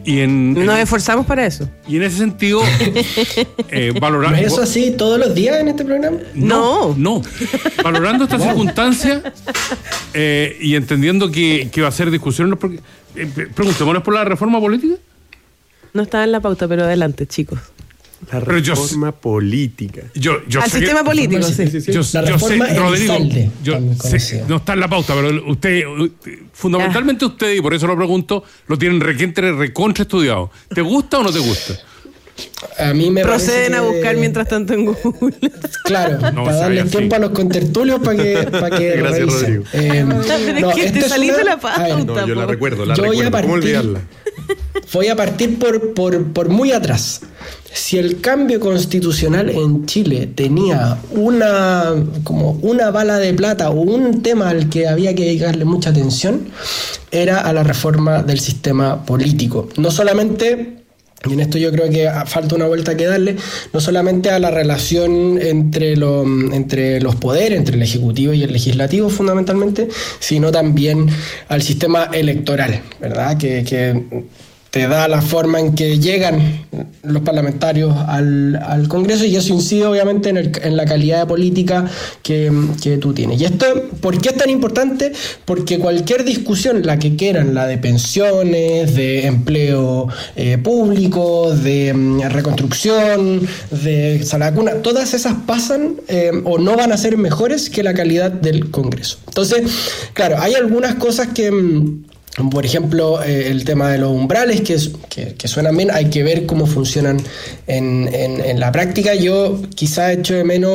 Nos esforzamos para eso. Y en ese sentido, valorando... ¿No es eso así todos los días en este programa? No. Valorando esta circunstancia y entendiendo que va a ser discusión... preguntémonos por la reforma política. No está en la pauta, pero adelante, chicos. La reforma política. Al sistema político, sí. La reforma Rodrigo, Elizalde, no está en la pauta, pero usted, fundamentalmente usted, y por eso lo pregunto, lo tienen recontra estudiado. ¿Te gusta o no te gusta? A mí me proceden a buscar mientras tanto en Google. Claro, para darle tiempo a los contertulios para que Gracias, Rodrigo. Pero es que te salís de la pauta. No, yo la recuerdo, ¿Cómo olvidarla? Voy a partir por muy atrás. Si el cambio constitucional en Chile tenía una bala de plata o un tema al que había que dedicarle mucha atención, era a la reforma del sistema político. No solamente... Y en esto yo creo que falta una vuelta que darle, no solamente a la relación entre los poderes, entre el Ejecutivo y el Legislativo fundamentalmente, sino también al sistema electoral, ¿verdad? Que te da la forma en que llegan los parlamentarios al Congreso, y eso incide obviamente en la calidad de política que tú tienes. Y esto, ¿por qué es tan importante? Porque cualquier discusión, la que quieran, la de pensiones, de empleo público, de reconstrucción, de sala de cuna, todas esas pasan o no van a ser mejores que la calidad del Congreso. Entonces, claro, hay algunas cosas que... Por ejemplo, el tema de los umbrales, que suenan bien, hay que ver cómo funcionan en la práctica. Yo quizá echo de menos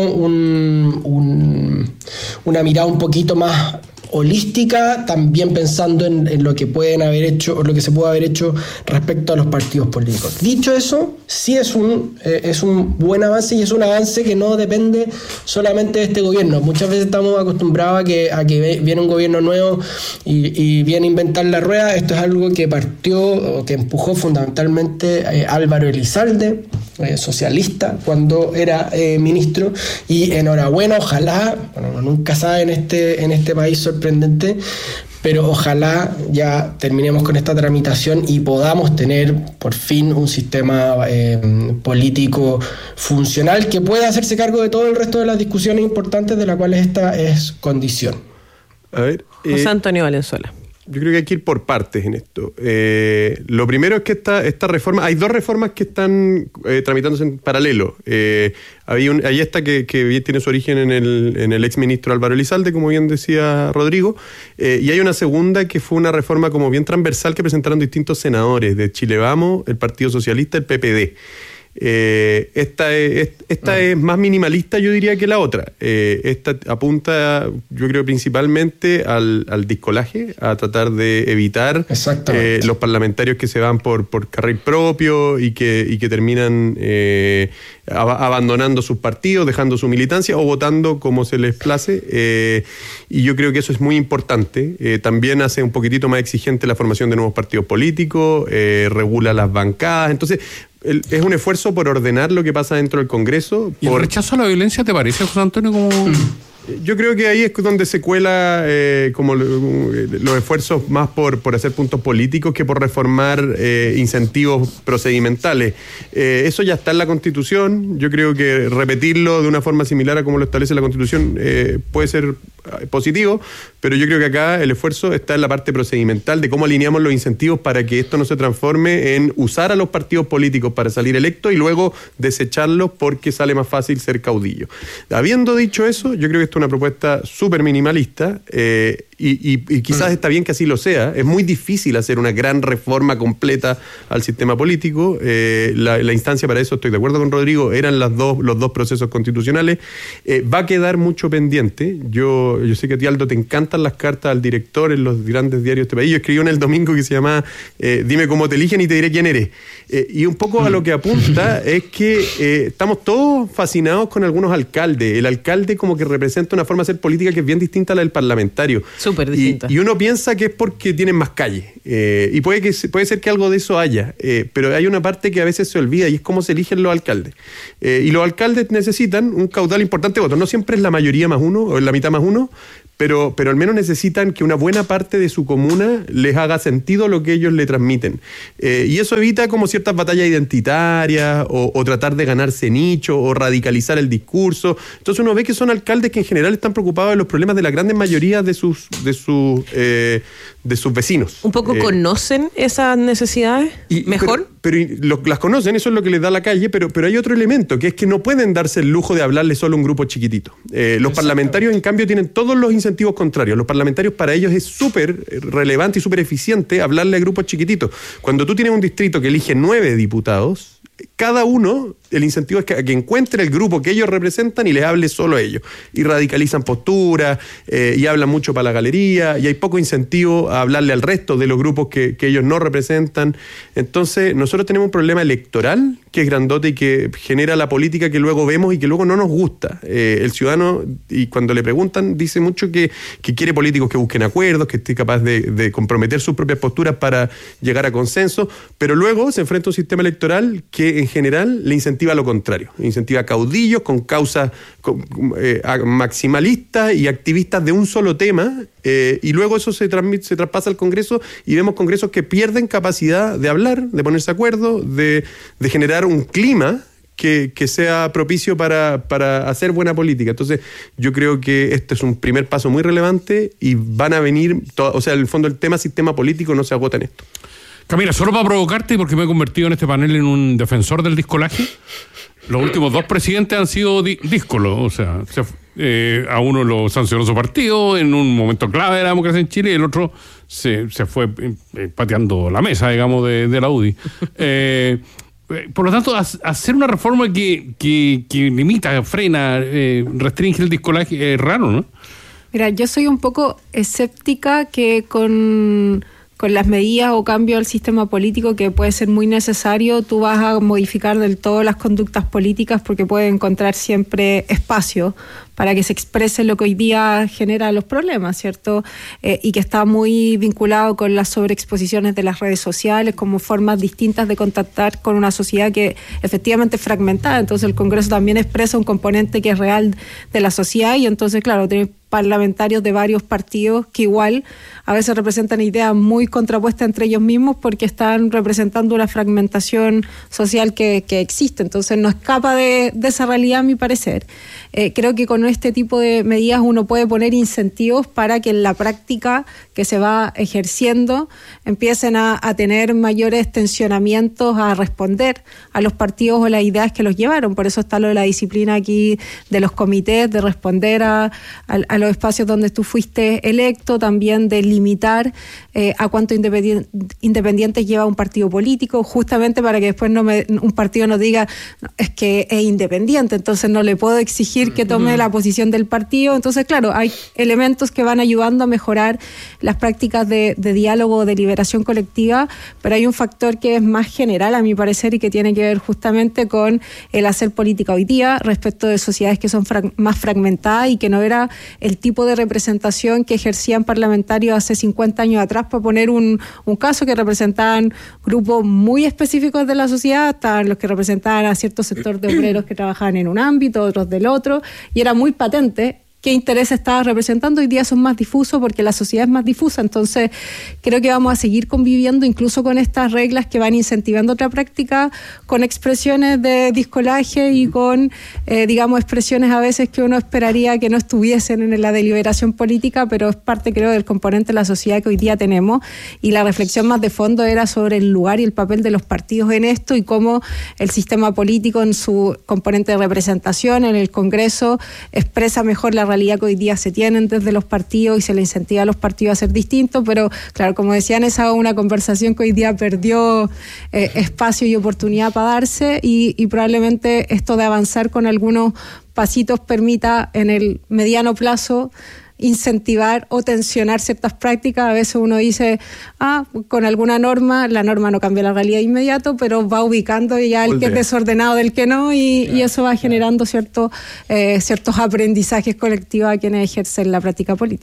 una mirada un poquito más holística, también pensando en lo que pueden haber hecho o lo que se puede haber hecho respecto a los partidos políticos. Dicho eso, sí es un buen avance, y es un avance que no depende solamente de este gobierno. Muchas veces estamos acostumbrados a que viene un gobierno nuevo y viene a inventar la rueda. Esto es algo que partió o que empujó fundamentalmente Álvaro Elizalde, socialista, cuando era ministro, y enhorabuena, ojalá, bueno, nunca sabe en este país sorprendente, pero ojalá ya terminemos con esta tramitación y podamos tener por fin un sistema político funcional que pueda hacerse cargo de todo el resto de las discusiones importantes, de las cuales esta es condición. A ver, José Antonio Valenzuela. Yo creo que hay que ir por partes en esto. Lo primero es que esta reforma, hay dos reformas que están tramitándose en paralelo. Hay esta que tiene su origen en el exministro Álvaro Elizalde, como bien decía Rodrigo, y hay una segunda que fue una reforma como bien transversal que presentaron distintos senadores de Chile Vamos, el Partido Socialista, el PPD. Esta es más minimalista, yo diría, que la otra. Esta apunta, yo creo, principalmente al discolaje, a tratar de evitar los parlamentarios que se van por carril propio y que terminan abandonando sus partidos, dejando su militancia o votando como se les place, y yo creo que eso es muy importante. También hace un poquitito más exigente la formación de nuevos partidos políticos, regula las bancadas. Entonces es un esfuerzo por ordenar lo que pasa dentro del Congreso. ¿Y el rechazo a la violencia te parece, José Antonio, como...? Yo creo que ahí es donde se cuela como los esfuerzos más por hacer puntos políticos que por reformar incentivos procedimentales. Eso ya está en la Constitución. Yo creo que repetirlo de una forma similar a como lo establece la Constitución puede ser positivo, pero yo creo que acá el esfuerzo está en la parte procedimental de cómo alineamos los incentivos para que esto no se transforme en usar a los partidos políticos para salir electos y luego desecharlos porque sale más fácil ser caudillo. Habiendo dicho eso, yo creo que esto es una propuesta súper minimalista y quizás está bien que así lo sea. Es muy difícil hacer una gran reforma completa al sistema político. La instancia para eso, estoy de acuerdo con Rodrigo, eran los dos procesos constitucionales. Va a quedar mucho pendiente. Yo sé que a ti, Aldo, te encantan las cartas al director en los grandes diarios de este país. Yo escribí una el domingo que se llama Dime cómo te eligen y te diré quién eres. Y un poco a lo que apunta es que estamos todos fascinados con algunos alcaldes. El alcalde como que representa una forma de hacer política que es bien distinta a la del parlamentario. Súper distinta. Y uno piensa que es porque tienen más calle. Y puede ser que algo de eso haya. Pero hay una parte que a veces se olvida y es cómo se eligen los alcaldes. Y los alcaldes necesitan un caudal importante de votos. No siempre es la mayoría más uno o la mitad más uno, pero al menos necesitan que una buena parte de su comuna les haga sentido lo que ellos le transmiten. Y eso evita como ciertas batallas identitarias o tratar de ganarse nicho o radicalizar el discurso. Entonces uno ve que son alcaldes que en general están preocupados de los problemas de la gran mayoría de sus vecinos. ¿Un poco conocen esas necesidades mejor? Pero las conocen, eso es lo que les da la calle, pero hay otro elemento, que es que no pueden darse el lujo de hablarle solo a un grupo chiquitito. Los parlamentarios, en cambio, tienen todos los incentivos contrarios. Los parlamentarios, para ellos es súper relevante y súper eficiente hablarle a grupos chiquititos. Cuando tú tienes un distrito que elige 9 diputados, cada uno, el incentivo es que encuentre el grupo que ellos representan y les hable solo a ellos. Y radicalizan posturas, y hablan mucho para la galería, y hay poco incentivo a hablarle al resto de los grupos que ellos no representan. Entonces, nosotros tenemos un problema electoral que es grandote y que genera la política que luego vemos y que luego no nos gusta. El ciudadano, y cuando le preguntan, dice mucho que quiere políticos que busquen acuerdos, que esté capaz de comprometer sus propias posturas para llegar a consenso, pero luego se enfrenta a un sistema electoral que en general le incentiva lo contrario, incentiva caudillos con causas maximalistas y activistas de un solo tema, y luego eso se traspasa al Congreso y vemos congresos que pierden capacidad de hablar, de ponerse de acuerdo, de generar un clima que sea propicio para hacer buena política. Entonces, yo creo que este es un primer paso muy relevante y van a venir, en el fondo el sistema político no se agota en esto. Camila, solo para provocarte, porque me he convertido en este panel en un defensor del discolaje, los últimos 2 presidentes han sido díscolos, o sea, a uno lo sancionó su partido en un momento clave de la democracia en Chile y el otro se fue pateando la mesa, digamos, de la UDI. Por lo tanto, hacer una reforma que limita, frena, restringe el discolaje es raro, ¿no? Mira, yo soy un poco escéptica que con las medidas o cambio al sistema político, que puede ser muy necesario, tú vas a modificar del todo las conductas políticas, porque puede encontrar siempre espacio para que se exprese lo que hoy día genera los problemas, ¿cierto? Y que está muy vinculado con las sobreexposiciones de las redes sociales como formas distintas de contactar con una sociedad que efectivamente es fragmentada. Entonces el Congreso también expresa un componente que es real de la sociedad, y entonces, claro, tiene parlamentarios de varios partidos que igual a veces representan ideas muy contrapuestas entre ellos mismos porque están representando una fragmentación social que existe. Entonces no escapa de esa realidad, a mi parecer. Creo que con este tipo de medidas uno puede poner incentivos para que en la práctica que se va ejerciendo empiecen a tener mayores tensionamientos, a responder a los partidos o las ideas que los llevaron. Por eso está lo de la disciplina aquí de los comités, de responder a los espacios donde tú fuiste electo, también de limitar a cuántos independientes lleva un partido político, justamente para que después un partido no diga es que es independiente, entonces no le puedo exigir que tome la posición del partido. Entonces, claro, hay elementos que van ayudando a mejorar las prácticas de diálogo o de liberación colectiva, pero hay un factor que es más general, a mi parecer, y que tiene que ver justamente con el hacer política hoy día respecto de sociedades que son más fragmentadas y que no era el tipo de representación que ejercían parlamentarios hace 50 años atrás, para poner un caso, que representaban grupos muy específicos de la sociedad, estaban los que representaban a cierto sector de obreros que trabajaban en un ámbito, otros del otro, y era muy patente qué interés estaba representando. Hoy día son más difusos porque la sociedad es más difusa. Entonces creo que vamos a seguir conviviendo incluso con estas reglas que van incentivando otra práctica, con expresiones de discolaje y con digamos expresiones a veces que uno esperaría que no estuviesen en la deliberación política, pero es parte, creo, del componente de la sociedad que hoy día tenemos. Y la reflexión más de fondo era sobre el lugar y el papel de los partidos en esto, y cómo el sistema político en su componente de representación en el Congreso expresa mejor la realidad que hoy día se tienen desde los partidos y se le incentiva a los partidos a ser distintos. Pero claro, como decían, esa es una conversación que hoy día perdió espacio y oportunidad para darse, y probablemente esto de avanzar con algunos pasitos permita en el mediano plazo incentivar o tensionar ciertas prácticas. A veces uno dice, con alguna norma, la norma no cambia la realidad de inmediato, pero va ubicando ya el que es desordenado del que no, y eso va generando ciertos aprendizajes colectivos a quienes ejercen la práctica política.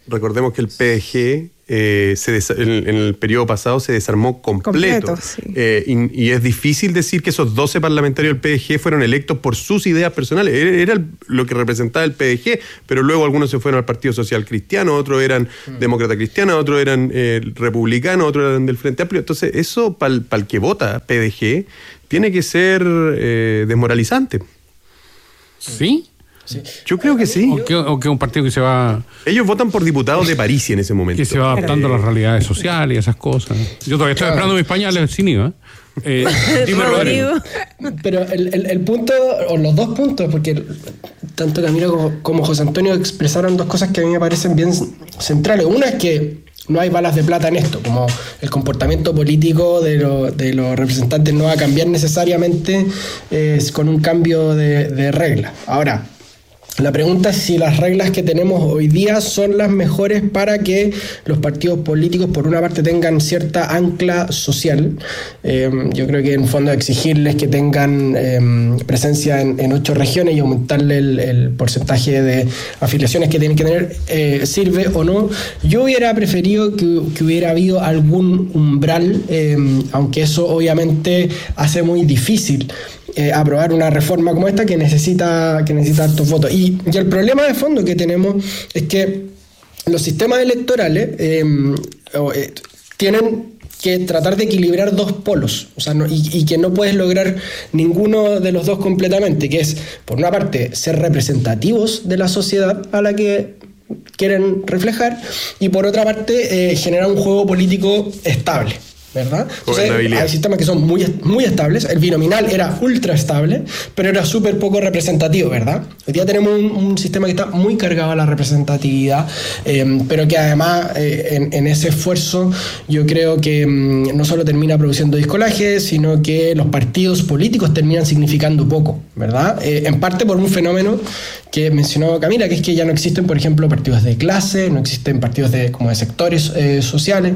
recordemos que el PDG en el periodo pasado se desarmó completo. Sí. Y es difícil decir que esos 12 parlamentarios del PDG fueron electos por sus ideas personales. Era lo que representaba el PDG, pero luego algunos se fueron al Partido Social Cristiano, otros eran demócrata cristiana, otros eran republicanos, otros eran del Frente Amplio. Entonces, eso para el que vota PDG tiene que ser desmoralizante. ¿Sí? Sí. Yo creo que sí. O que un partido que se va... Ellos votan por diputados de París en ese momento. Que se va adaptando a las realidades sociales y esas cosas. Yo todavía estoy esperando mis pañales sin IVA. Dime, Rodrigo. Pero el punto, o los dos puntos, porque tanto Camilo como José Antonio expresaron dos cosas que a mí me parecen bien centrales. Una es que no hay balas de plata en esto, como el comportamiento político de los representantes no va a cambiar necesariamente con un cambio de reglas. Ahora, la pregunta es si las reglas que tenemos hoy día son las mejores para que los partidos políticos, por una parte, tengan cierta ancla social. Yo creo que en fondo exigirles que tengan presencia en 8 regiones y aumentarle el porcentaje de afiliaciones que tienen que tener, sirve o no. Yo hubiera preferido que hubiera habido algún umbral, aunque eso obviamente hace muy difícil aprobar una reforma como esta que necesita hartos votos. Y el problema de fondo que tenemos es que los sistemas electorales tienen que tratar de equilibrar dos polos, o sea, y que no puedes lograr ninguno de los dos completamente, que es, por una parte, ser representativos de la sociedad a la que quieren reflejar, y por otra parte, generar un juego político estable, ¿verdad? Entonces, hay sistemas que son muy, muy estables. El binominal era ultra estable, pero era súper poco representativo, ¿verdad? Hoy día tenemos un sistema que está muy cargado a la representatividad, pero que además en ese esfuerzo yo creo que no solo termina produciendo discolaje, sino que los partidos políticos terminan significando poco, ¿verdad? En parte por un fenómeno que mencionó Camila, que es que ya no existen, por ejemplo, partidos de clase, no existen partidos como de sectores sociales,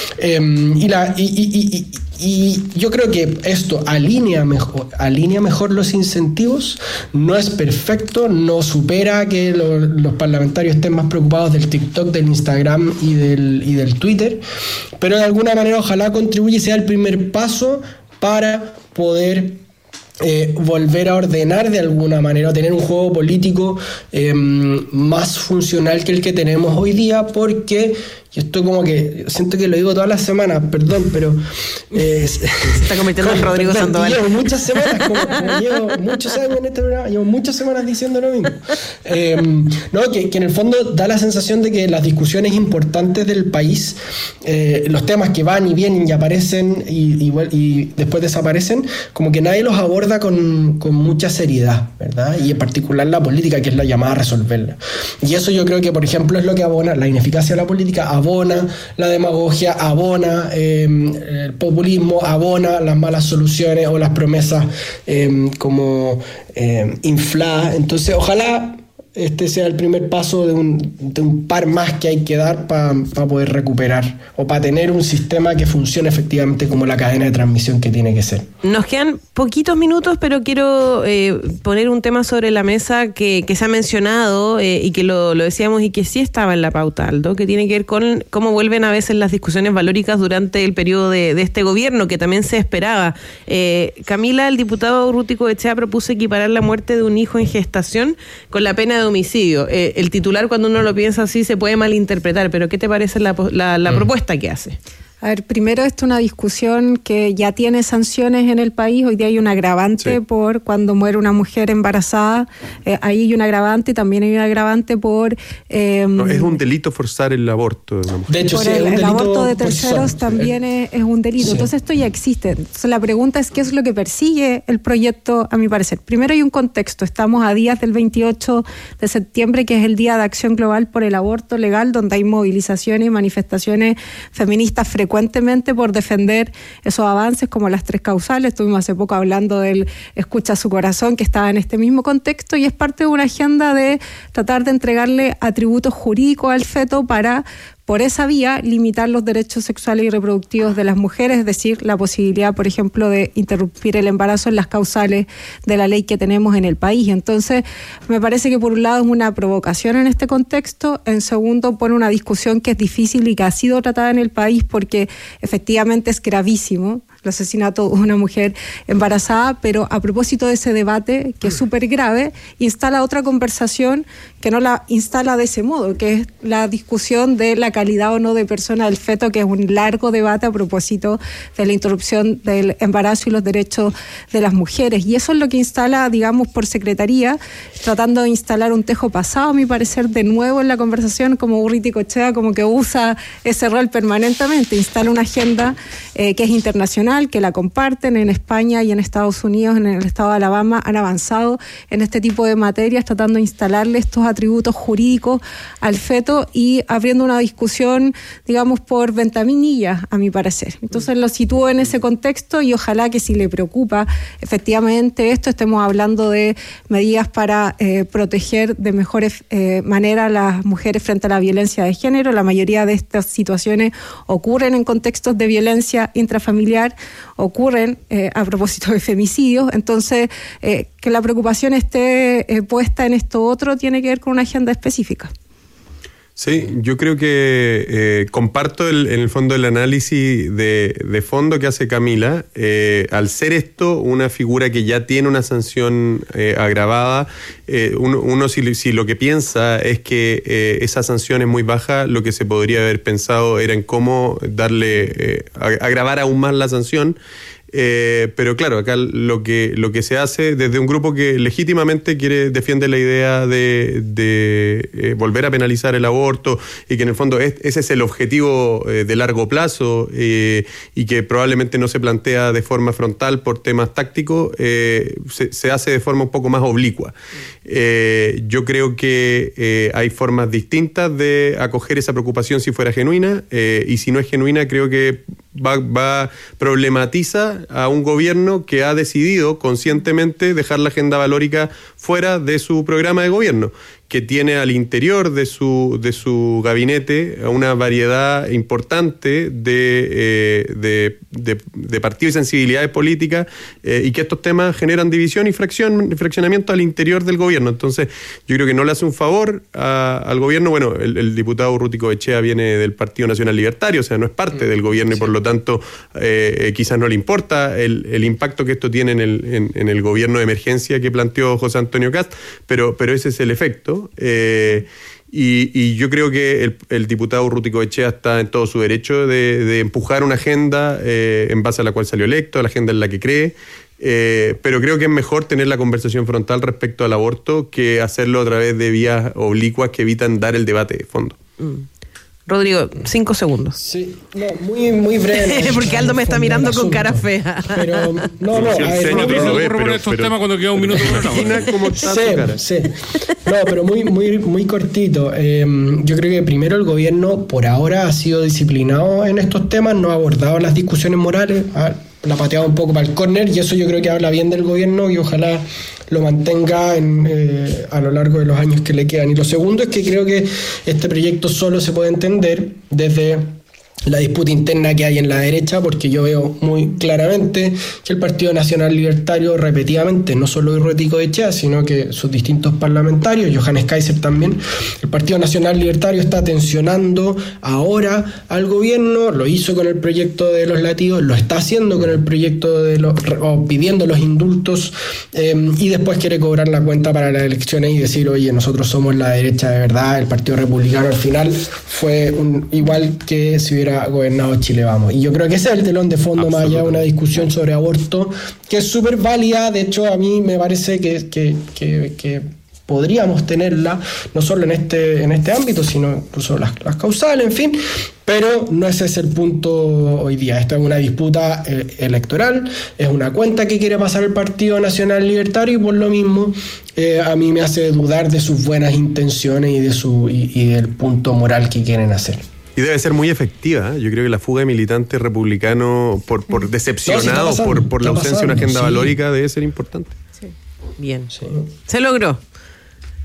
y yo creo que esto alinea mejor los incentivos. No es perfecto, no supera que los parlamentarios estén más preocupados del TikTok, del Instagram y del Twitter, pero de alguna manera ojalá contribuya y sea el primer paso para poder volver a ordenar de alguna manera, tener un juego político más funcional que el que tenemos hoy día, porque yo estoy como que siento que lo digo todas las semanas, perdón, pero se está cometiendo el Rodrigo Sandoval. Llevo muchas semanas, como llevo muchos años en este programa, llevo muchas semanas diciendo lo mismo. Que en el fondo da la sensación de que las discusiones importantes del país, los temas que van y vienen y aparecen y después desaparecen, como que nadie los aborda con mucha seriedad, ¿verdad? Y en particular la política, que es la llamada a resolverla. Y eso yo creo que, por ejemplo, es lo que abona la ineficacia de la política, abona la demagogia, abona el populismo, abona las malas soluciones o las promesas infladas. Entonces, ojalá este sea el primer paso de un par más que hay que dar para poder recuperar o para tener un sistema que funcione efectivamente como la cadena de transmisión que tiene que ser. Nos quedan poquitos minutos, pero quiero poner un tema sobre la mesa que se ha mencionado y que lo decíamos y que sí estaba en la pauta, Aldo, que tiene que ver con cómo vuelven a veces las discusiones valóricas durante el periodo de este gobierno, que también se esperaba. Camila, el diputado Urruti Coetxea propuso equiparar la muerte de un hijo en gestación con la pena de homicidio. El titular, cuando uno lo piensa así, se puede malinterpretar, pero ¿qué te parece la propuesta que hace? A ver, primero, esto es una discusión que ya tiene sanciones en el país. Hoy día hay un agravante por cuando muere una mujer embarazada. Ahí hay un agravante, también hay un agravante por... no, es un delito forzar el aborto de una mujer. De hecho, el aborto de terceros también es un delito. Sí. Entonces esto ya existe. Entonces la pregunta es qué es lo que persigue el proyecto, a mi parecer. Primero hay un contexto. Estamos a días del 28 de septiembre, que es el Día de Acción Global por el Aborto Legal, donde hay movilizaciones y manifestaciones feministas frecuentemente por defender esos avances, como las 3 causales. Estuvimos hace poco hablando del Escucha su corazón, que estaba en este mismo contexto, y es parte de una agenda de tratar de entregarle atributos jurídicos al feto para por esa vía limitar los derechos sexuales y reproductivos de las mujeres, es decir, la posibilidad, por ejemplo, de interrumpir el embarazo en las causales de la ley que tenemos en el país. Entonces, me parece que por un lado es una provocación en este contexto, en segundo pone una discusión que es difícil y que ha sido tratada en el país porque efectivamente es gravísimo el asesinato de una mujer embarazada, pero a propósito de ese debate, que es súper grave, instala otra conversación que no la instala de ese modo, que es la discusión de la calidad o no de persona del feto, que es un largo debate a propósito de la interrupción del embarazo y los derechos de las mujeres. Y eso es lo que instala, digamos, por Secretaría, tratando de instalar un tejo pasado, a mi parecer, de nuevo en la conversación, como Urruticoechea, como que usa ese rol permanentemente, instala una agenda que es internacional, que la comparten en España y en Estados Unidos, en el estado de Alabama, han avanzado en este tipo de materias, tratando de instalarle estos atributos jurídicos al feto y abriendo una discusión, digamos, por ventanillas, a mi parecer. Entonces lo sitúo en ese contexto y ojalá que si le preocupa efectivamente esto, estemos hablando de medidas para proteger de mejores maneras a las mujeres frente a la violencia de género. La mayoría de estas situaciones ocurren en contextos de violencia intrafamiliar, ocurren a propósito de femicidios. Entonces, que la preocupación esté puesta en esto otro tiene que ver con una agenda específica. Sí, yo creo que comparto en el fondo el análisis de fondo que hace Camila. Al ser esto una figura que ya tiene una sanción agravada, uno si lo que piensa es que esa sanción es muy baja, lo que se podría haber pensado era en cómo darle, agravar aún más la sanción. Pero claro, acá lo que se hace desde un grupo que legítimamente defiende la idea de volver a penalizar el aborto y que en el fondo ese es el objetivo de largo plazo y que probablemente no se plantea de forma frontal por temas tácticos, se hace de forma un poco más oblicua. Yo creo que hay formas distintas de acoger esa preocupación si fuera genuina, y si no es genuina creo que problematiza a un gobierno que ha decidido conscientemente dejar la agenda valórica fuera de su programa de gobierno, que tiene al interior de su gabinete una variedad importante de partidos y sensibilidades políticas, y que estos temas generan división y fraccionamiento al interior del gobierno. Entonces, yo creo que no le hace un favor al gobierno. Bueno, el diputado Urruticoechea viene del Partido Nacional Libertario, o sea, no es parte del gobierno, y por lo tanto quizás no le importa el impacto que esto tiene en el gobierno de emergencia que planteó José Antonio Kast, pero ese es el efecto. Y yo creo que el diputado Urruticoechea está en todo su derecho de empujar una agenda en base a la cual salió electo, la agenda en la que cree, pero creo que es mejor tener la conversación frontal respecto al aborto que hacerlo a través de vías oblicuas que evitan dar el debate de fondo. Rodrigo, 5 segundos. Sí, no, muy breve. Porque Aldo me está mirando con cara fea. Pero, no, a ver, pero estos temas cuando queda un minuto. ¿Cómo está su cara? Sí. No, pero muy cortito. Yo creo que primero el gobierno por ahora ha sido disciplinado en estos temas, no ha abordado las discusiones morales, la ha pateado un poco para el córner, y eso yo creo que habla bien del gobierno y ojalá lo mantenga a lo largo de los años que le quedan. Y lo segundo es que creo que este proyecto solo se puede entender desde la disputa interna que hay en la derecha, porque yo veo muy claramente que el Partido Nacional Libertario repetidamente, no solo Urruticoechea, sino que sus distintos parlamentarios, Johannes Kaiser también, el Partido Nacional Libertario está tensionando ahora al gobierno, lo hizo con el proyecto de los latidos, lo está haciendo con el proyecto pidiendo los indultos, y después quiere cobrar la cuenta para las elecciones y decir, oye, nosotros somos la derecha de verdad, el Partido Republicano al final fue igual que si hubiera gobernado Chile Vamos. Y yo creo que ese es el telón de fondo, más allá de una discusión sobre aborto que es súper válida. De hecho, a mí me parece que podríamos tenerla no solo en este ámbito, sino incluso las causales, en fin, pero no ese es el punto hoy día. Esta es una disputa electoral, es una cuenta que quiere pasar el Partido Nacional Libertario, y por lo mismo a mí me hace dudar de sus buenas intenciones y del punto moral que quieren hacer. Y debe ser muy efectiva. Yo creo que la fuga de militantes republicanos por decepcionados por la ausencia de una agenda valórica debe ser importante. Sí. Bien. Sí. Se logró.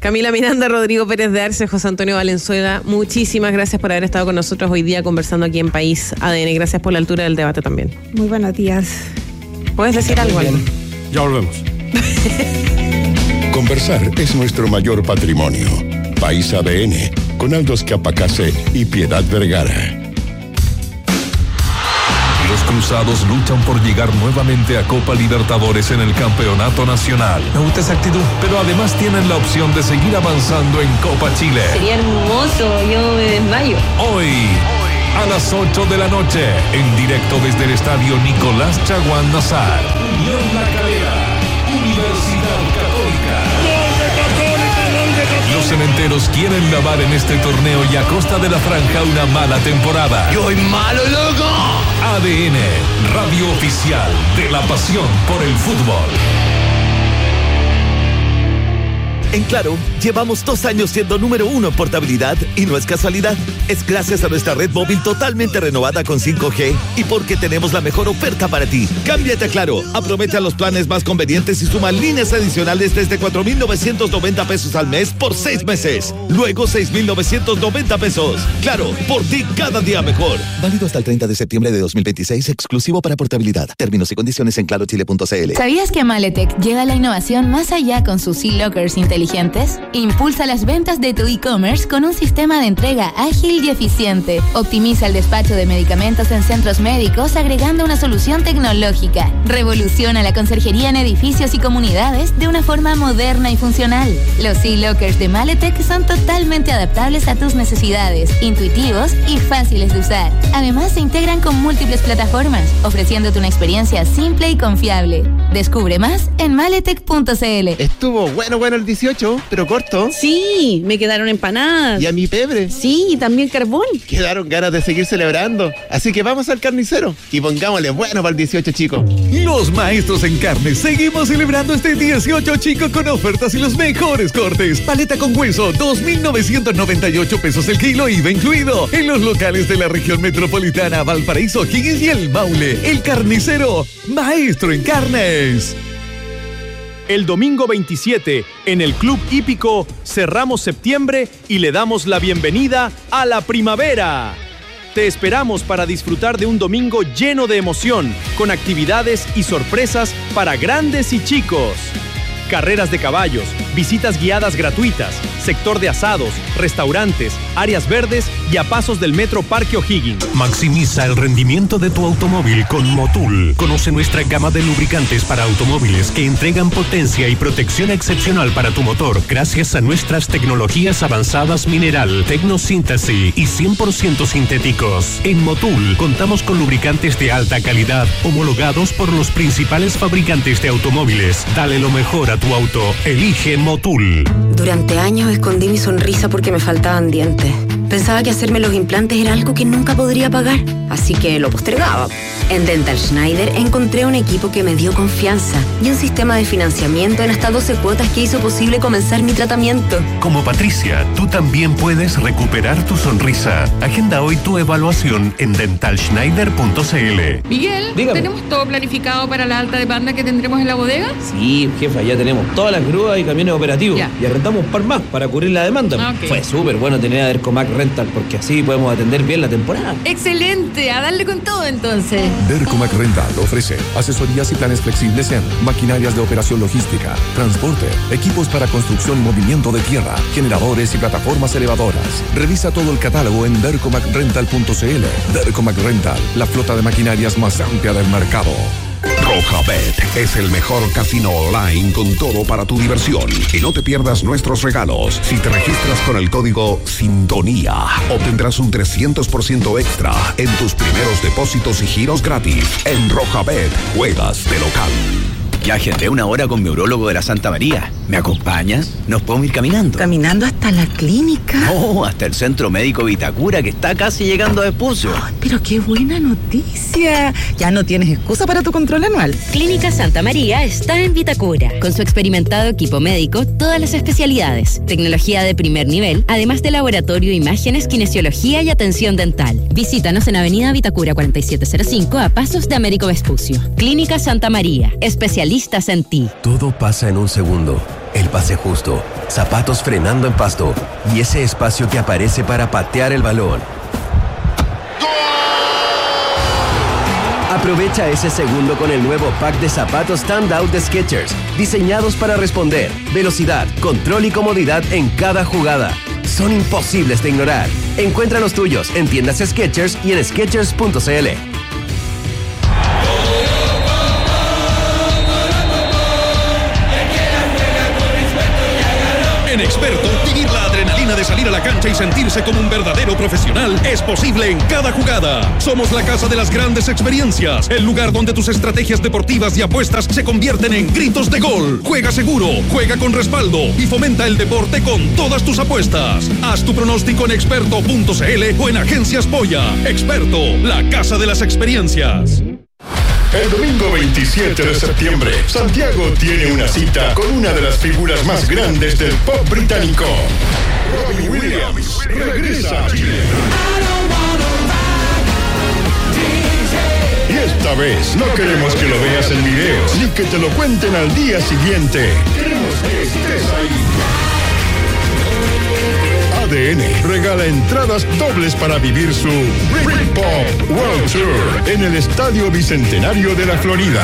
Camila Miranda, Rodrigo Pérez de Arce, José Antonio Valenzuela, muchísimas gracias por haber estado con nosotros hoy día conversando aquí en País ADN. Gracias por la altura del debate también. Muy buenos días. ¿Puedes decir algo? Ya volvemos. Conversar es nuestro mayor patrimonio. País ADN, con Aldo Escapacase y Piedad Vergara. Los cruzados luchan por llegar nuevamente a Copa Libertadores en el Campeonato Nacional. Me gusta esa actitud. Pero además tienen la opción de seguir avanzando en Copa Chile. Sería hermoso, yo me desmayo. Hoy, a las 8 de la noche, en directo desde el estadio Nicolás Chaguán Nazar. Unión La Calera, Universidad Católica. Los cementeros quieren lavar en este torneo y a costa de la franja una mala temporada. ¡Yo soy malo, loco! ADN, radio oficial de la pasión por el fútbol. En Claro, llevamos 2 años siendo número 1 en portabilidad y no es casualidad. Es gracias a nuestra red móvil totalmente renovada con 5G y porque tenemos la mejor oferta para ti. Cámbiate a Claro, aprovecha los planes más convenientes y suma líneas adicionales desde 4,990 pesos al mes por 6 meses. Luego 6,990 pesos. Claro, por ti cada día mejor. Válido hasta el 30 de septiembre de 2026, exclusivo para portabilidad. Términos y condiciones en clarochile.cl. ¿Sabías que Maletec lleva la innovación más allá con sus e-lockers inteligentes? Impulsa las ventas de tu e-commerce con un sistema de entrega ágil y eficiente. Optimiza el despacho de medicamentos en centros médicos agregando una solución tecnológica. Revoluciona la conserjería en edificios y comunidades de una forma moderna y funcional. Los e-lockers de Maletec son totalmente adaptables a tus necesidades, intuitivos y fáciles de usar. Además, se integran con múltiples plataformas, ofreciéndote una experiencia simple y confiable. Descubre más en maletec.cl. Estuvo bueno el 18, pero corto. Sí, me quedaron empanadas. Y a mi pebre. Sí, y también carbón. Quedaron ganas de seguir celebrando. Así que vamos al carnicero y pongámosle bueno para el 18, chicos. Los maestros en carne seguimos celebrando este 18, chico, con ofertas y los mejores cortes. Paleta con hueso, 2,998 pesos el kilo, IVA incluido. En los locales de la región metropolitana, Valparaíso, Higgins y El Maule. El Carnicero, maestro en carnes. El domingo 27, en el Club Hípico, cerramos septiembre y le damos la bienvenida a la primavera. Te esperamos para disfrutar de un domingo lleno de emoción, con actividades y sorpresas para grandes y chicos. Carreras de caballos, visitas guiadas gratuitas, sector de asados, restaurantes, áreas verdes y a pasos del Metro Parque O'Higgins. Maximiza el rendimiento de tu automóvil con Motul. Conoce nuestra gama de lubricantes para automóviles que entregan potencia y protección excepcional para tu motor gracias a nuestras tecnologías avanzadas mineral, tecnosíntesis y 100% sintéticos. En Motul contamos con lubricantes de alta calidad homologados por los principales fabricantes de automóviles. Dale lo mejor a tu auto. Elige Motul. Durante años escondí mi sonrisa porque me faltaban dientes. Pensaba que hacerme los implantes era algo que nunca podría pagar, así que lo postergaba. En Dental Schneider encontré un equipo que me dio confianza y un sistema de financiamiento en hasta 12 cuotas que hizo posible comenzar mi tratamiento. Como Patricia, tú también puedes recuperar tu sonrisa. Agenda hoy tu evaluación en dentalschneider.cl. Miguel, dígame. ¿tenemos todo planificado para la alta demanda que tendremos en la bodega? Sí, jefa, ya tenemos todas las grúas y camiones operativos. Ya. Y arrendamos un par más para cubrir la demanda. Ok. Fue súper bueno tener a Dercomac Rental porque así podemos atender bien la temporada. ¡Excelente! A darle con todo entonces. Dercomac Rental ofrece asesorías y planes flexibles en maquinarias de operación logística, transporte, equipos para construcción y movimiento de tierra, generadores y plataformas elevadoras. Revisa todo el catálogo en dercomacrental.cl. Dercomac Rental, la flota de maquinarias más amplia del mercado. Rojabet es el mejor casino online con todo para tu diversión. Y no te pierdas nuestros regalos. Si te registras con el código Sintonía, obtendrás un 300% extra en tus primeros depósitos y giros gratis. En Rojabet, juegas de local. Ya agendé una hora con mi urólogo de la Santa María. ¿Me acompañas? Nos podemos ir caminando. ¿Caminando hasta la clínica? No, hasta el Centro Médico Vitacura, que está casi llegando a Vespucio. Pero qué buena noticia. Ya no tienes excusa para tu control anual. Clínica Santa María está en Vitacura. Con su experimentado equipo médico, todas las especialidades. Tecnología de primer nivel, además de laboratorio, imágenes, kinesiología y atención dental. Visítanos en Avenida Vitacura 4705 a pasos de Américo Vespucio. Clínica Santa María, especialistas en ti. Todo pasa en un segundo. el pase justo, zapatos frenando en pasto y ese espacio que aparece para patear el balón. Aprovecha ese segundo con el nuevo pack de zapatos Standout de Skechers, diseñados para responder, velocidad, control y comodidad en cada jugada. Son imposibles de ignorar. Encuentra los tuyos en tiendas Skechers y en Skechers.cl. En Experto, vivir la adrenalina de salir a la cancha y sentirse como un verdadero profesional es posible en cada jugada. Somos la casa de las grandes experiencias, el lugar donde tus estrategias deportivas y apuestas se convierten en gritos de gol. Juega seguro, juega con respaldo y fomenta el deporte con todas tus apuestas. Haz tu pronóstico en experto.cl o en Agencias Polla. Experto, la casa de las experiencias. El domingo 27 de septiembre, Santiago tiene una cita con una de las figuras más grandes del pop británico. Robbie Williams regresa a Chile. Y esta vez no queremos que lo veas en videos, ni que te lo cuenten al día siguiente. Queremos que estés ahí. ADN regala entradas dobles para vivir su Britpop World Tour en el Estadio Bicentenario de la Florida.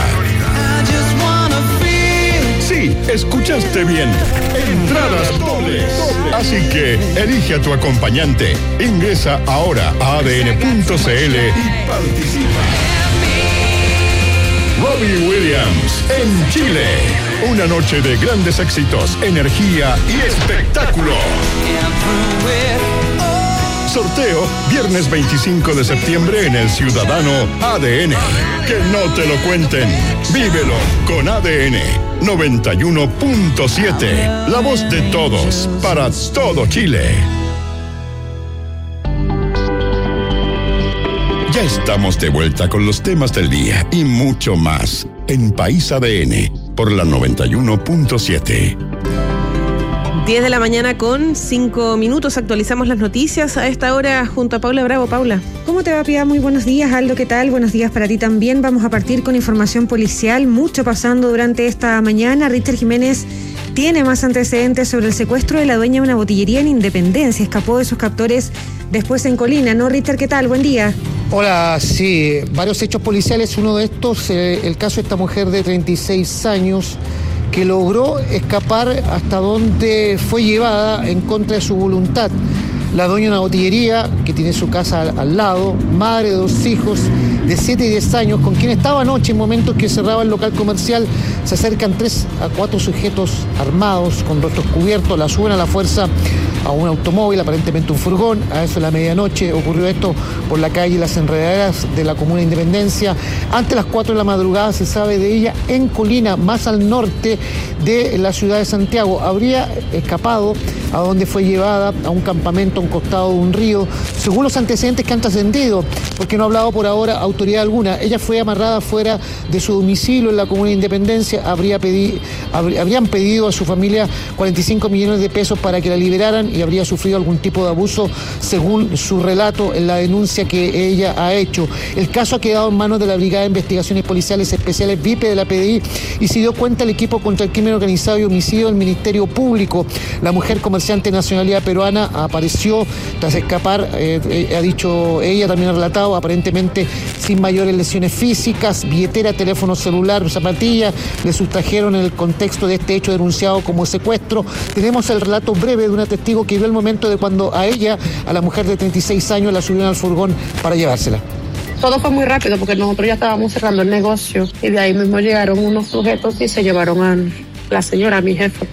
Sí, escuchaste bien. Entradas dobles. Así que elige a tu acompañante. Ingresa ahora a adn.cl y participa. Robbie Williams en Chile. Una noche de grandes éxitos, energía y espectáculo. Sorteo viernes 25 de septiembre en el Ciudadano ADN. Que no te lo cuenten. Vívelo con ADN 91.7. La voz de todos para todo Chile. Ya estamos de vuelta con los temas del día y mucho más en País ADN por la 91.7. 10 de la mañana con 5 minutos. Actualizamos las noticias a esta hora junto a Paula Bravo. Paula. ¿Cómo te va, Pia? Muy buenos días, Aldo. ¿Qué tal? Buenos días para ti también. Vamos a partir con información policial. Mucho pasando durante esta mañana. Richard Jiménez tiene más antecedentes sobre el secuestro de la dueña de una botillería en Independencia. Escapó de sus captores después en Colina, ¿no, Richard? ¿Qué tal? Buen día. Hola, sí, varios hechos policiales. Uno de estos, el caso de esta mujer de 36 años que logró escapar hasta donde fue llevada en contra de su voluntad. La dueña de una botillería que tiene su casa al lado, madre de 2 hijos de 7 y 10 años, con quien estaba anoche en momentos que cerraba el local comercial. Se acercan 3 a 4 sujetos armados con rostros cubiertos, la suben a la fuerza a un automóvil, aparentemente un furgón. A eso de la medianoche ocurrió esto por la calle Las Enredaderas de la comuna de Independencia. Antes las 4 de la madrugada se sabe de ella en Colina, más al norte de la ciudad de Santiago. Habría escapado a donde fue llevada a un campamento a un costado de un río, según los antecedentes que han trascendido, porque no ha hablado por ahora autoridad alguna. Ella fue amarrada fuera de su domicilio en la comuna de Independencia. Habrían pedido a su familia 45 millones de pesos para que la liberaran y habría sufrido algún tipo de abuso, según su relato en la denuncia que ella ha hecho. El caso ha quedado en manos de la Brigada de Investigaciones Policiales Especiales VIP de la PDI y se dio cuenta el equipo contra el crimen organizado y homicidio del Ministerio Público. La mujer comerciante de nacionalidad peruana apareció tras escapar, ha dicho ella, también ha relatado, aparentemente sin mayores lesiones físicas, billetera, teléfono celular, zapatillas, le sustrajeron en el contexto de este hecho denunciado como secuestro. Tenemos el relato breve de una testigo que vio el momento de cuando a ella, a la mujer de 36 años, la subieron al furgón para llevársela. Todo fue muy rápido porque nosotros ya estábamos cerrando el negocio y de ahí mismo llegaron unos sujetos y se llevaron a la señora, a mi jefa.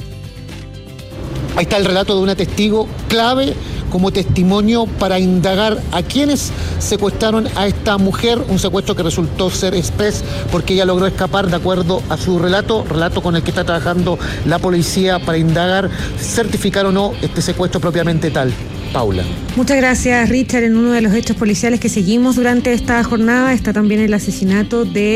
Ahí está el relato de una testigo clave como testimonio para indagar a quienes secuestraron a esta mujer, un secuestro que resultó ser express porque ella logró escapar de acuerdo a su relato con el que está trabajando la policía para indagar, certificar o no este secuestro propiamente tal. Paula. Muchas gracias, Richard. En uno de los hechos policiales que seguimos durante esta jornada está también el asesinato de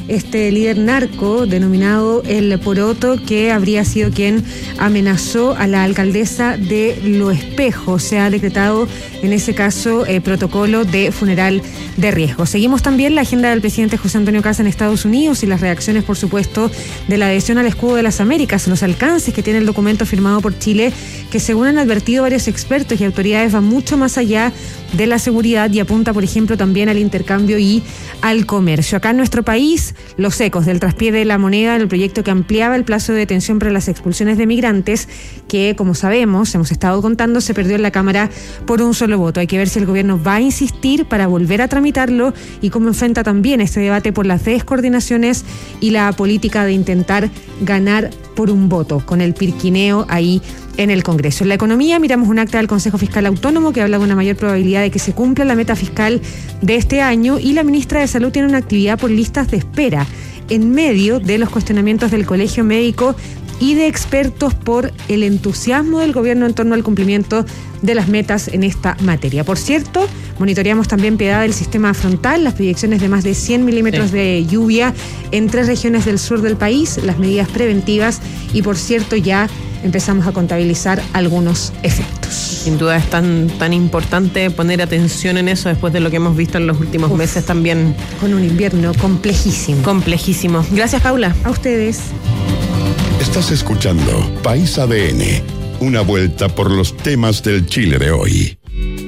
este líder narco denominado El Poroto, que habría sido quien amenazó a la alcaldesa de Lo Espejo. Se ha decretado en ese caso protocolo de funeral de riesgo. Seguimos también la agenda del presidente José Antonio Kast en Estados Unidos y las reacciones, por supuesto, de la adhesión al escudo de las Américas, los alcances que tiene el documento firmado por Chile, que según han advertido varios expertos y autoridades va mucho más allá de la seguridad y apunta, por ejemplo, también al intercambio y al comercio. Acá en nuestro país, los ecos del traspié de la moneda en el proyecto que ampliaba el plazo de detención para las expulsiones de migrantes, que, como sabemos, hemos estado contando, se perdió en la Cámara por un solo voto. Hay que ver si el gobierno va a insistir para volver a tramitarlo y cómo enfrenta también este debate por las descoordinaciones y la política de intentar ganar por un voto, con el pirquineo ahí en el Congreso. En la economía miramos un acta del Consejo Fiscal Autónomo que habla de una mayor probabilidad de que se cumpla la meta fiscal de este año, y la ministra de Salud tiene una actividad por listas de espera en medio de los cuestionamientos del Colegio Médico y de expertos por el entusiasmo del gobierno en torno al cumplimiento de las metas en esta materia. Por cierto, monitoreamos también piedad del sistema frontal, las proyecciones de más de 100 milímetros de lluvia en 3 regiones del sur del país, las medidas preventivas y, por cierto, ya empezamos a contabilizar algunos efectos. Sin duda es tan importante poner atención en eso después de lo que hemos visto en los últimos meses también. Con un invierno complejísimo. Complejísimo. Gracias, Paula. A ustedes. Estás escuchando País ADN, una vuelta por los temas del Chile de hoy.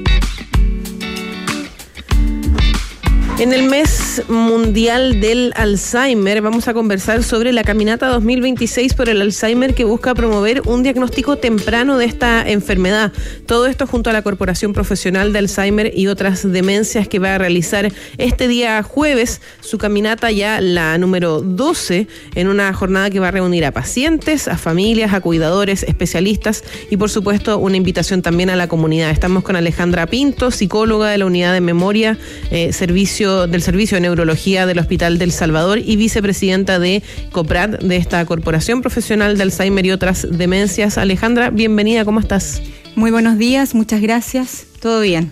En el mes mundial del Alzheimer vamos a conversar sobre la caminata 2026 por el Alzheimer, que busca promover un diagnóstico temprano de esta enfermedad. Todo esto junto a la Corporación Profesional de Alzheimer y otras demencias, que va a realizar este día jueves su caminata, ya la número 12, en una jornada que va a reunir a pacientes, a familias, a cuidadores, especialistas y, por supuesto, una invitación también a la comunidad. Estamos con Alejandra Pinto, psicóloga de la Unidad de Memoria, Servicio de Neurología del Hospital del Salvador y vicepresidenta de COPRAD, de esta Corporación Profesional de Alzheimer y otras demencias. Alejandra, bienvenida, ¿cómo estás? Muy buenos días, muchas gracias, todo bien.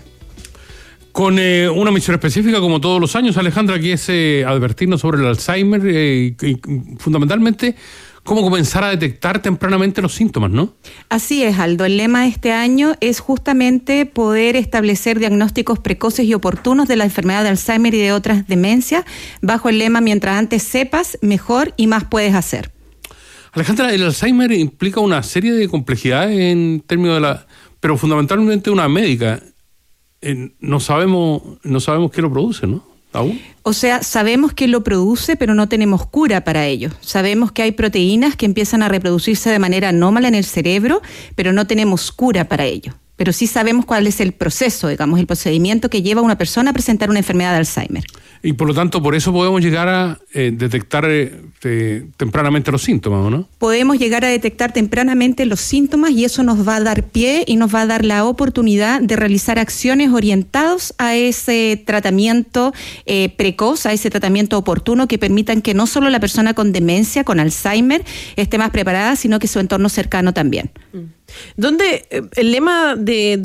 Con una misión específica, como todos los años, Alejandra, que es advertirnos sobre el Alzheimer y fundamentalmente cómo comenzar a detectar tempranamente los síntomas, ¿no? Así es, Aldo. El lema de este año es justamente poder establecer diagnósticos precoces y oportunos de la enfermedad de Alzheimer y de otras demencias, bajo el lema: mientras antes sepas, mejor y más puedes hacer. Alejandra, el Alzheimer implica una serie de complejidades en términos de pero fundamentalmente una médica. No sabemos qué lo produce, ¿no? ¿Aún? O sea, sabemos que lo produce, pero no tenemos cura para ello. Sabemos que hay proteínas que empiezan a reproducirse de manera anómala en el cerebro, pero no tenemos cura para ello. Pero sí sabemos cuál es el proceso, digamos, el procedimiento que lleva a una persona a presentar una enfermedad de Alzheimer. Y por lo tanto, por eso podemos llegar a detectar tempranamente los síntomas, ¿no? Podemos llegar a detectar tempranamente los síntomas y eso nos va a dar pie y nos va a dar la oportunidad de realizar acciones orientadas a ese tratamiento precoz, a ese tratamiento oportuno, que permitan que no solo la persona con demencia, con Alzheimer, esté más preparada, sino que su entorno cercano también. Donde el lema de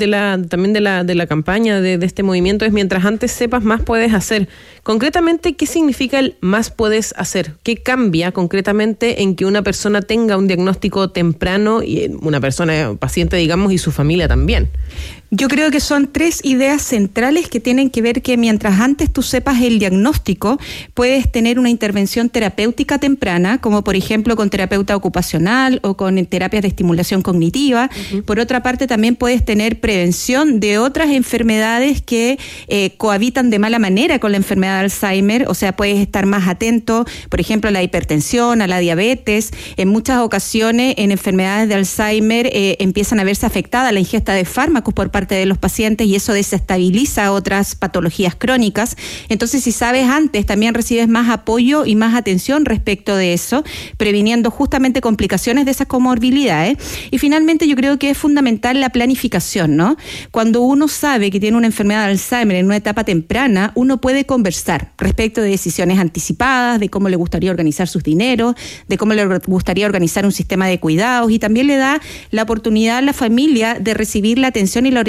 la campaña de este movimiento es: mientras antes sepas, más puedes hacer. Concretamente, ¿qué significa el más puedes hacer? ¿Qué cambia concretamente en que una persona tenga un diagnóstico temprano, y una persona paciente, digamos, y su familia también? Yo creo que son 3 ideas centrales que tienen que ver que mientras antes tú sepas el diagnóstico, puedes tener una intervención terapéutica temprana, como por ejemplo con terapeuta ocupacional o con terapias de estimulación cognitiva. Uh-huh. Por otra parte, también puedes tener prevención de otras enfermedades que cohabitan de mala manera con la enfermedad de Alzheimer. O sea, puedes estar más atento, por ejemplo, a la hipertensión, a la diabetes. En muchas ocasiones, en enfermedades de Alzheimer, empiezan a verse afectada la ingesta de fármacos por parte de los pacientes, y eso desestabiliza otras patologías crónicas. Entonces, si sabes antes, también recibes más apoyo y más atención respecto de eso, previniendo justamente complicaciones de esas comorbilidades. Y finalmente, yo creo que es fundamental la planificación, ¿no? Cuando uno sabe que tiene una enfermedad de Alzheimer en una etapa temprana, uno puede conversar respecto de decisiones anticipadas, de cómo le gustaría organizar sus dineros, de cómo le gustaría organizar un sistema de cuidados, y también le da la oportunidad a la familia de recibir la atención y la orientación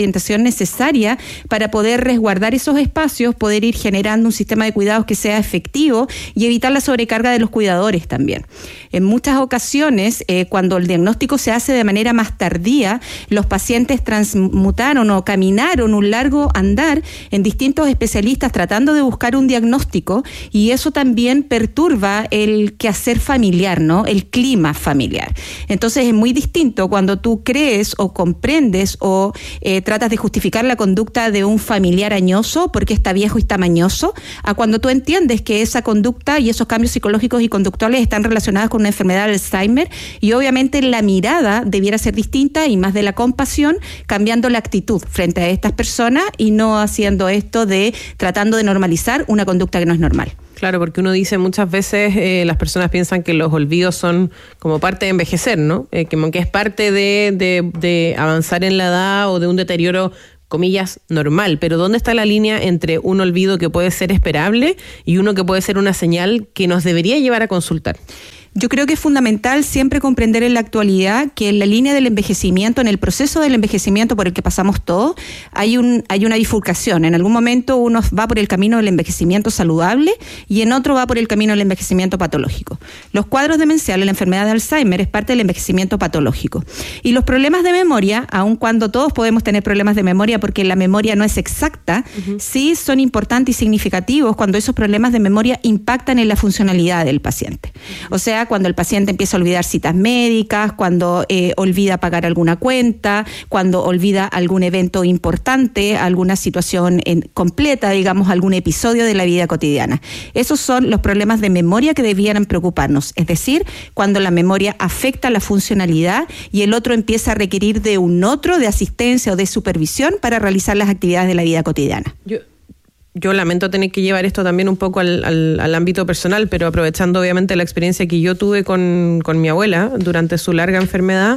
orientación necesaria para poder resguardar esos espacios, poder ir generando un sistema de cuidados que sea efectivo y evitar la sobrecarga de los cuidadores también. En muchas ocasiones, cuando el diagnóstico se hace de manera más tardía, los pacientes transmutaron o caminaron un largo andar en distintos especialistas tratando de buscar un diagnóstico, y eso también perturba el quehacer familiar, ¿no? El clima familiar. Entonces es muy distinto cuando tú crees o comprendes o tratas de justificar la conducta de un familiar añoso porque está viejo y está mañoso, a cuando tú entiendes que esa conducta y esos cambios psicológicos y conductuales están relacionados con una enfermedad de Alzheimer, y obviamente la mirada debiera ser distinta y más de la compasión, cambiando la actitud frente a estas personas y no haciendo esto de tratando de normalizar una conducta que no es normal. Claro, porque uno dice muchas veces, las personas piensan que los olvidos son como parte de envejecer, ¿no? Como que es parte de avanzar en la edad o de un deterioro, comillas, normal. Pero ¿dónde está la línea entre un olvido que puede ser esperable y uno que puede ser una señal que nos debería llevar a consultar? Yo creo que es fundamental siempre comprender en la actualidad que en la línea del envejecimiento, en el proceso del envejecimiento por el que pasamos todos, hay una bifurcación. En algún momento uno va por el camino del envejecimiento saludable y en otro va por el camino del envejecimiento patológico. Los cuadros demenciales, la enfermedad de Alzheimer, es parte del envejecimiento patológico. Y los problemas de memoria, aun cuando todos podemos tener problemas de memoria porque la memoria no es exacta, sí son importantes y significativos cuando esos problemas de memoria impactan en la funcionalidad del paciente. O sea, cuando el paciente empieza a olvidar citas médicas, cuando olvida pagar alguna cuenta, cuando olvida algún evento importante, alguna situación completa, digamos, algún episodio de la vida cotidiana. Esos son los problemas de memoria que debieran preocuparnos, es decir, cuando la memoria afecta la funcionalidad y el otro empieza a requerir de un otro, de asistencia o de supervisión para realizar las actividades de la vida cotidiana. Yo lamento tener que llevar esto también un poco al ámbito personal, pero aprovechando obviamente la experiencia que yo tuve con mi abuela durante su larga enfermedad,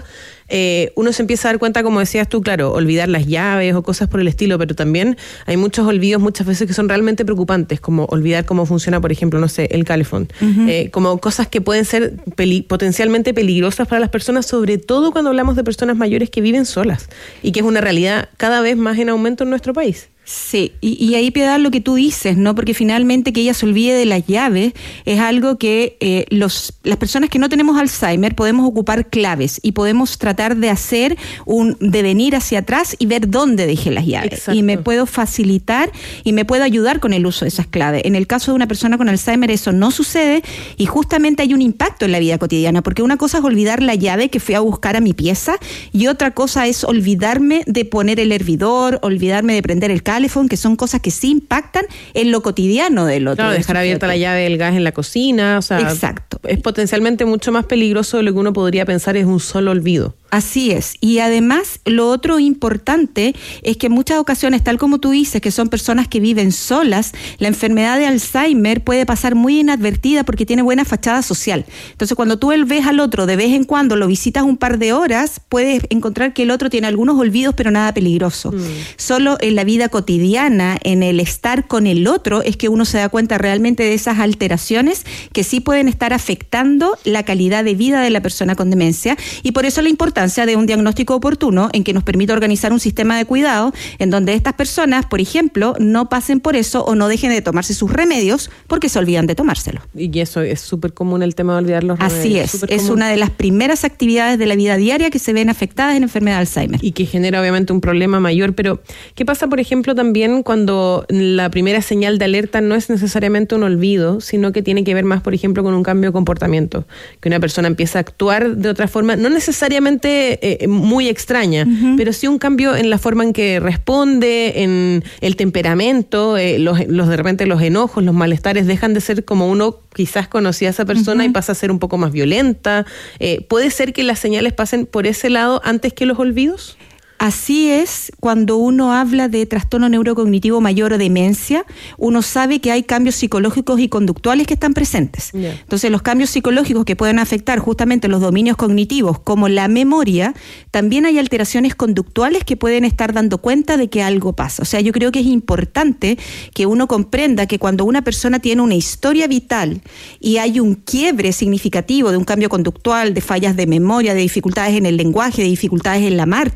uno se empieza a dar cuenta, como decías tú, claro, olvidar las llaves o cosas por el estilo, pero también hay muchos olvidos muchas veces que son realmente preocupantes, como olvidar cómo funciona, por ejemplo, no sé, el calefón, como cosas que pueden ser potencialmente peligrosas para las personas, sobre todo cuando hablamos de personas mayores que viven solas y que es una realidad cada vez más en aumento en nuestro país. Sí, y ahí, Piedad, lo que tú dices, ¿no? Porque finalmente que ella se olvide de las llaves es algo que las personas que no tenemos Alzheimer podemos ocupar claves y podemos tratar de hacer de venir hacia atrás y ver dónde dejé las llaves. Exacto. Y me puedo facilitar y me puedo ayudar con el uso de esas claves. En el caso de una persona con Alzheimer eso no sucede y justamente hay un impacto en la vida cotidiana, porque una cosa es olvidar la llave que fui a buscar a mi pieza y otra cosa es olvidarme de poner el hervidor, olvidarme de prender el calefón, que son cosas que sí impactan en lo cotidiano del otro. Claro, dejar abierta la llave del gas en la cocina, o sea, exacto. Es potencialmente mucho más peligroso de lo que uno podría pensar es un solo olvido. Así es, y además lo otro importante es que en muchas ocasiones, tal como tú dices, que son personas que viven solas, la enfermedad de Alzheimer puede pasar muy inadvertida porque tiene buena fachada social. Entonces cuando tú ves al otro de vez en cuando, lo visitas un par de horas, puedes encontrar que el otro tiene algunos olvidos pero nada peligroso. Solo en la vida cotidiana, en el estar con el otro, es que uno se da cuenta realmente de esas alteraciones que sí pueden estar afectando la calidad de vida de la persona con demencia, y por eso la importancia de un diagnóstico oportuno en que nos permita organizar un sistema de cuidado en donde estas personas, por ejemplo, no pasen por eso o no dejen de tomarse sus remedios porque se olvidan de tomárselo. Y eso es súper común, el tema de olvidar los remedios. Así es una de las primeras actividades de la vida diaria que se ven afectadas en enfermedad de Alzheimer. Y que genera obviamente un problema mayor, pero ¿qué pasa, por ejemplo, también cuando la primera señal de alerta no es necesariamente un olvido, sino que tiene que ver más, por ejemplo, con un cambio de comportamiento? Que una persona empieza a actuar de otra forma, no necesariamente muy extraña, pero sí un cambio en la forma en que responde, en el temperamento, los de repente los enojos, los malestares dejan de ser como uno quizás conocía a esa persona y pasa a ser un poco más violenta. ¿Puede ser que las señales pasen por ese lado antes que los olvidos? Así es, cuando uno habla de trastorno neurocognitivo mayor o demencia, uno sabe que hay cambios psicológicos y conductuales que están presentes. Entonces, los cambios psicológicos que pueden afectar justamente los dominios cognitivos, como la memoria, también hay alteraciones conductuales que pueden estar dando cuenta de que algo pasa. O sea, yo creo que es importante que uno comprenda que cuando una persona tiene una historia vital y hay un quiebre significativo de un cambio conductual, de fallas de memoria, de dificultades en el lenguaje, de dificultades en la marcha,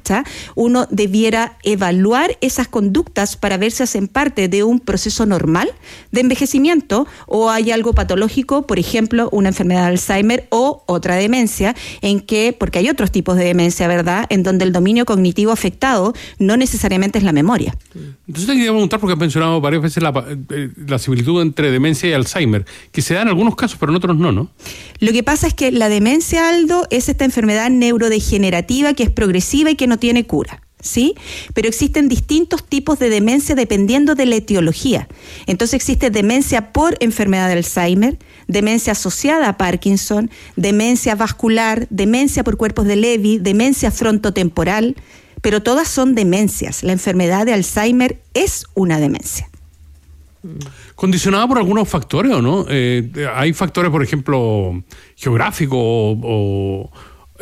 uno debiera evaluar esas conductas para ver si hacen parte de un proceso normal de envejecimiento o hay algo patológico, por ejemplo, una enfermedad de Alzheimer o otra demencia, porque hay otros tipos de demencia, ¿verdad?, en donde el dominio cognitivo afectado no necesariamente es la memoria. Entonces te quería preguntar, porque has mencionado varias veces la similitud entre demencia y Alzheimer, que se da en algunos casos, pero en otros no. Lo que pasa es que la demencia, Aldo, es esta enfermedad neurodegenerativa que es progresiva y que no tiene cura, ¿sí? Pero existen distintos tipos de demencia dependiendo de la etiología. Entonces existe demencia por enfermedad de Alzheimer, demencia asociada a Parkinson, demencia vascular, demencia por cuerpos de Levy, demencia frontotemporal, pero todas son demencias. La enfermedad de Alzheimer es una demencia. ¿Condicionada por algunos factores o no? ¿Hay factores, por ejemplo, geográficos o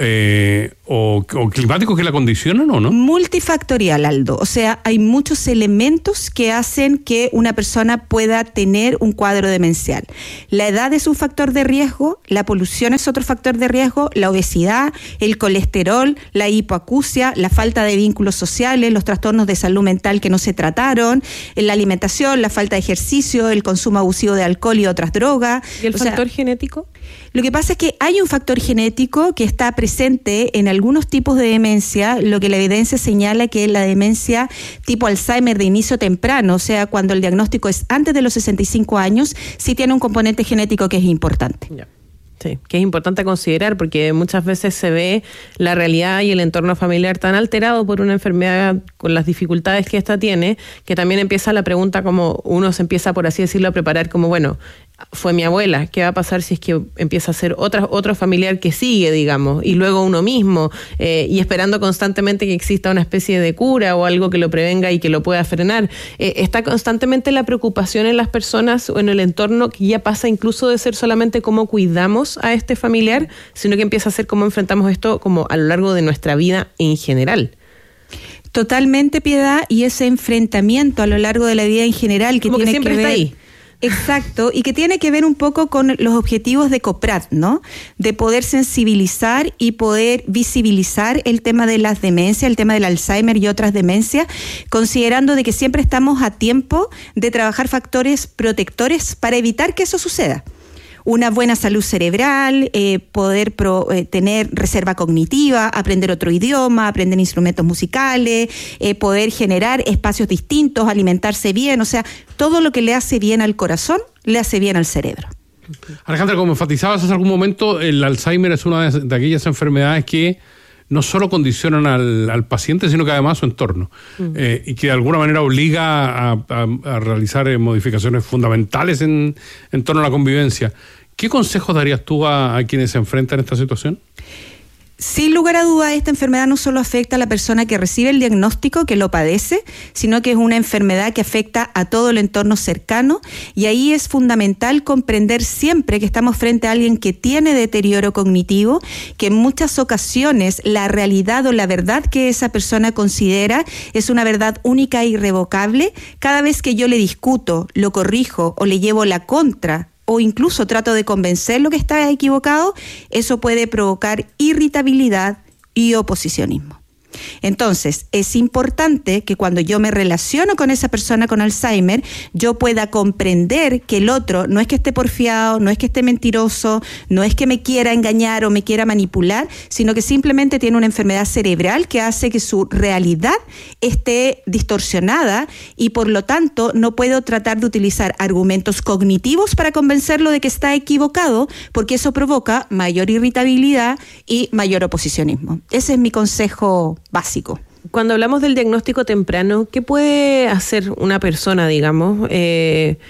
climáticos que la condicionan o no? Multifactorial, Aldo. O sea, hay muchos elementos que hacen que una persona pueda tener un cuadro demencial. La edad es un factor de riesgo, la polución es otro factor de riesgo, la obesidad, el colesterol, la hipoacusia, la falta de vínculos sociales, los trastornos de salud mental que no se trataron, la alimentación, la falta de ejercicio, el consumo abusivo de alcohol y otras drogas. ¿Y el factor genético? Lo que pasa es que hay un factor genético que está presente en algunos tipos de demencia, lo que la evidencia señala que la demencia tipo Alzheimer de inicio temprano, o sea, cuando el diagnóstico es antes de los 65 años, sí tiene un componente genético que es importante. Yeah. Sí, que es importante considerar porque muchas veces se ve la realidad y el entorno familiar tan alterado por una enfermedad con las dificultades que ésta tiene, que también empieza la pregunta como uno se empieza, por así decirlo, a preparar como, bueno, fue mi abuela, ¿qué va a pasar si es que empieza a ser otro familiar que sigue, digamos, y luego uno mismo, y esperando constantemente que exista una especie de cura o algo que lo prevenga y que lo pueda frenar? Está constantemente la preocupación en las personas o en el entorno, que ya pasa incluso de ser solamente cómo cuidamos a este familiar, sino que empieza a ser cómo enfrentamos esto como a lo largo de nuestra vida en general. Totalmente, Piedad, y ese enfrentamiento a lo largo de la vida en general que como tiene que siempre que ver, está ahí. Exacto, y que tiene que ver un poco con los objetivos de COPRAT, ¿no? De poder sensibilizar y poder visibilizar el tema de las demencias, el tema del Alzheimer y otras demencias, considerando de que siempre estamos a tiempo de trabajar factores protectores para evitar que eso suceda. Una buena salud cerebral, poder tener reserva cognitiva, aprender otro idioma, aprender instrumentos musicales, poder generar espacios distintos, alimentarse bien, o sea, todo lo que le hace bien al corazón, le hace bien al cerebro. Alejandra, como enfatizabas hace algún momento, el Alzheimer es una de aquellas enfermedades que no solo condicionan al paciente, sino que además su entorno, y que de alguna manera obliga a realizar modificaciones fundamentales en torno a la convivencia. ¿Qué consejos darías tú a quienes se enfrentan a esta situación? Sin lugar a dudas, esta enfermedad no solo afecta a la persona que recibe el diagnóstico, que lo padece, sino que es una enfermedad que afecta a todo el entorno cercano, y ahí es fundamental comprender siempre que estamos frente a alguien que tiene deterioro cognitivo, que en muchas ocasiones la realidad o la verdad que esa persona considera es una verdad única e irrevocable. Cada vez que yo le discuto, lo corrijo o le llevo la contra, o incluso trato de convencerlo que está equivocado, eso puede provocar irritabilidad y oposicionismo. Entonces, es importante que cuando yo me relaciono con esa persona con Alzheimer, yo pueda comprender que el otro no es que esté porfiado, no es que esté mentiroso, no es que me quiera engañar o me quiera manipular, sino que simplemente tiene una enfermedad cerebral que hace que su realidad esté distorsionada y por lo tanto no puedo tratar de utilizar argumentos cognitivos para convencerlo de que está equivocado, porque eso provoca mayor irritabilidad y mayor oposicionismo. Ese es mi consejo básico. Cuando hablamos del diagnóstico temprano, ¿qué puede hacer una persona, digamos? Me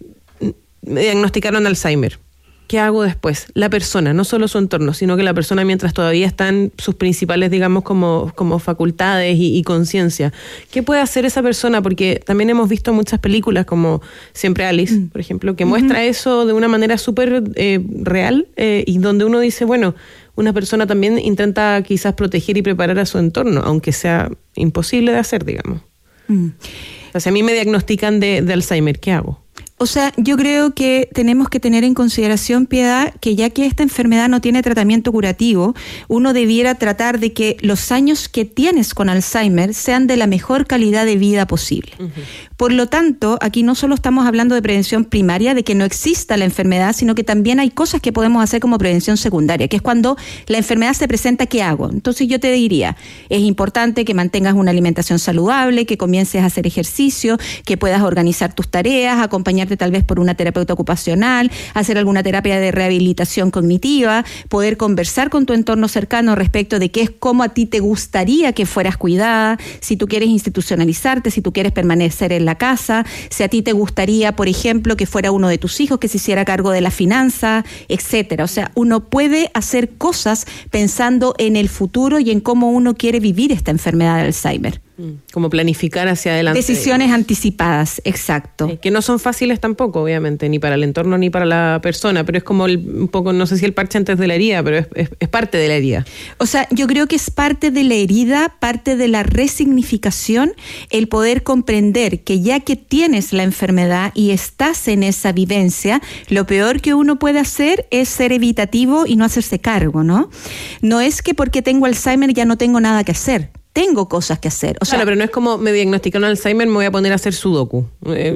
diagnosticaron Alzheimer. ¿Qué hago después? La persona, no solo su entorno, sino que la persona mientras todavía están sus principales, digamos, como facultades y conciencia. ¿Qué puede hacer esa persona? Porque también hemos visto muchas películas como Siempre Alice, por ejemplo, que muestra eso de una manera súper real y donde uno dice, bueno, una persona también intenta quizás proteger y preparar a su entorno, aunque sea imposible de hacer, digamos. O sea, si a mí me diagnostican de Alzheimer, ¿qué hago? O sea, yo creo que tenemos que tener en consideración, Piedad, que ya que esta enfermedad no tiene tratamiento curativo, uno debiera tratar de que los años que tienes con Alzheimer sean de la mejor calidad de vida posible. Por lo tanto, aquí no solo estamos hablando de prevención primaria, de que no exista la enfermedad, sino que también hay cosas que podemos hacer como prevención secundaria, que es cuando la enfermedad se presenta, ¿qué hago? Entonces yo te diría, es importante que mantengas una alimentación saludable, que comiences a hacer ejercicio, que puedas organizar tus tareas, acompañarte tal vez por una terapeuta ocupacional, hacer alguna terapia de rehabilitación cognitiva, poder conversar con tu entorno cercano respecto de qué es cómo a ti te gustaría que fueras cuidada, si tú quieres institucionalizarte, si tú quieres permanecer en la casa, si a ti te gustaría, por ejemplo, que fuera uno de tus hijos que se hiciera cargo de la finanza, etcétera. O sea, uno puede hacer cosas pensando en el futuro y en cómo uno quiere vivir esta enfermedad de Alzheimer. Como planificar hacia adelante. Decisiones anticipadas, exacto. Que no son fáciles tampoco, obviamente, ni para el entorno ni para la persona, pero es como un poco, no sé si el parche antes de la herida, pero es parte de la herida. O sea, yo creo que es parte de la herida, parte de la resignificación, el poder comprender que ya que tienes la enfermedad y estás en esa vivencia, lo peor que uno puede hacer es ser evitativo y no hacerse cargo, ¿no? No es que porque tengo Alzheimer ya no tengo nada que hacer. Tengo cosas que hacer. O sea, pero no es como me diagnosticaron Alzheimer, me voy a poner a hacer sudoku.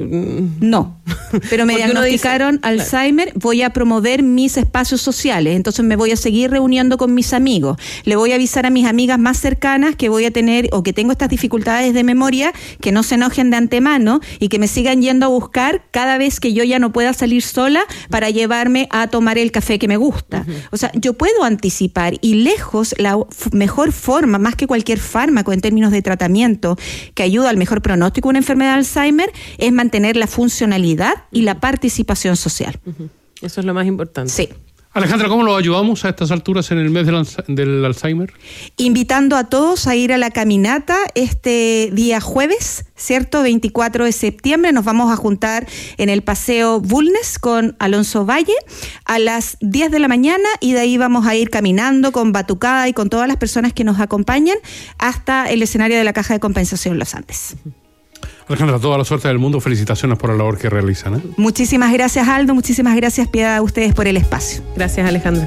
No, pero me diagnosticaron Alzheimer, voy a promover mis espacios sociales, entonces me voy a seguir reuniendo con mis amigos. Le voy a avisar a mis amigas más cercanas que voy a tener o que tengo estas dificultades de memoria, que no se enojen de antemano y que me sigan yendo a buscar cada vez que yo ya no pueda salir sola para llevarme a tomar el café que me gusta. O sea, yo puedo anticipar y lejos la mejor forma, más que cualquier fármaco en términos de tratamiento que ayuda al mejor pronóstico de una enfermedad de Alzheimer, es mantener la funcionalidad y la participación social. Eso es lo más importante. Sí. Alejandra, ¿cómo lo ayudamos a estas alturas en el mes del Alzheimer? Invitando a todos a ir a la caminata este día jueves, ¿cierto? 24 de septiembre. Nos vamos a juntar en el Paseo Bulnes con Alonso Valle a las 10 de la mañana y de ahí vamos a ir caminando con batucada y con todas las personas que nos acompañan hasta el escenario de la Caja de Compensación Los Andes. Alejandra, toda la suerte del mundo. Felicitaciones por la labor que realizan. Muchísimas gracias, Aldo. Muchísimas gracias, Piedad, a ustedes por el espacio. Gracias, Alejandra.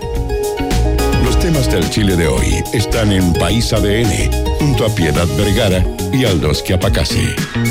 Los temas del Chile de hoy están en País ADN, junto a Piedad Vergara y Aldo Schiapacassi.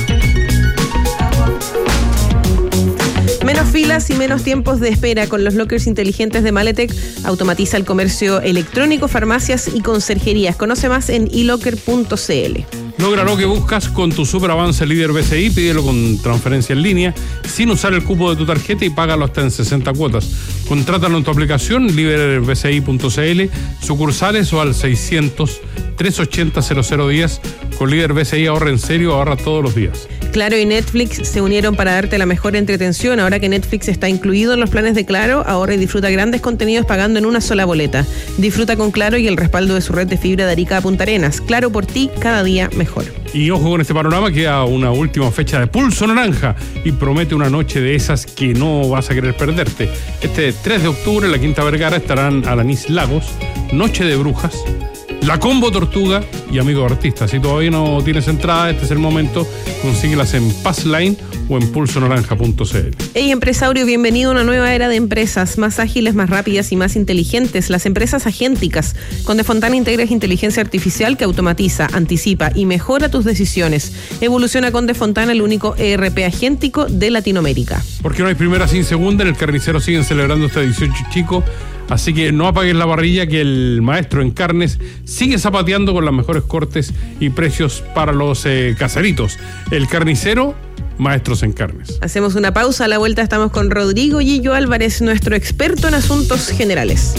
Menos filas y menos tiempos de espera con los lockers inteligentes de Maletec. Automatiza el comercio electrónico, farmacias y conserjerías. Conoce más en ilocker.cl. Logra lo que buscas con tu super avance líder BCI. Pídelo con transferencia en línea, sin usar el cupo de tu tarjeta y págalo hasta en 60 cuotas. Contrátalo en tu aplicación, líderbci.cl, sucursales o al 600-380-0010. Con líder BCI ahorra en serio, ahorra todos los días. Claro y Netflix se unieron para darte la mejor entretención. Ahora que Netflix está incluido en los planes de Claro, ahorra y disfruta grandes contenidos pagando en una sola boleta. Disfruta con Claro y el respaldo de su red de fibra de Arica a Punta Arenas. Claro por ti, cada día mejor. Y ojo con este panorama, queda una última fecha de Pulso Naranja y promete una noche de esas que no vas a querer perderte. Este 3 de octubre en la Quinta Vergara estarán Alanis Lagos, Noche de Brujas, La Combo Tortuga y Amigos Artistas. Si todavía no tienes entrada, este es el momento. Consíguelas en Passline o en pulsonaranja.cl. Hey empresario, bienvenido a una nueva era de empresas más ágiles, más rápidas y más inteligentes. Las empresas agénticas. Con Defontana integras inteligencia artificial que automatiza, anticipa y mejora tus decisiones. Evoluciona con Defontana, el único ERP agéntico de Latinoamérica. Porque no hay primera sin segunda. En el Carnicero siguen celebrando este 18 chico. Así que no apagues la parrilla, que el maestro en carnes sigue zapateando con las mejores cortes y precios para los caseritos. El Carnicero, maestros en carnes. Hacemos una pausa, a la vuelta estamos con Rodrigo Gillo Álvarez, nuestro experto en asuntos generales.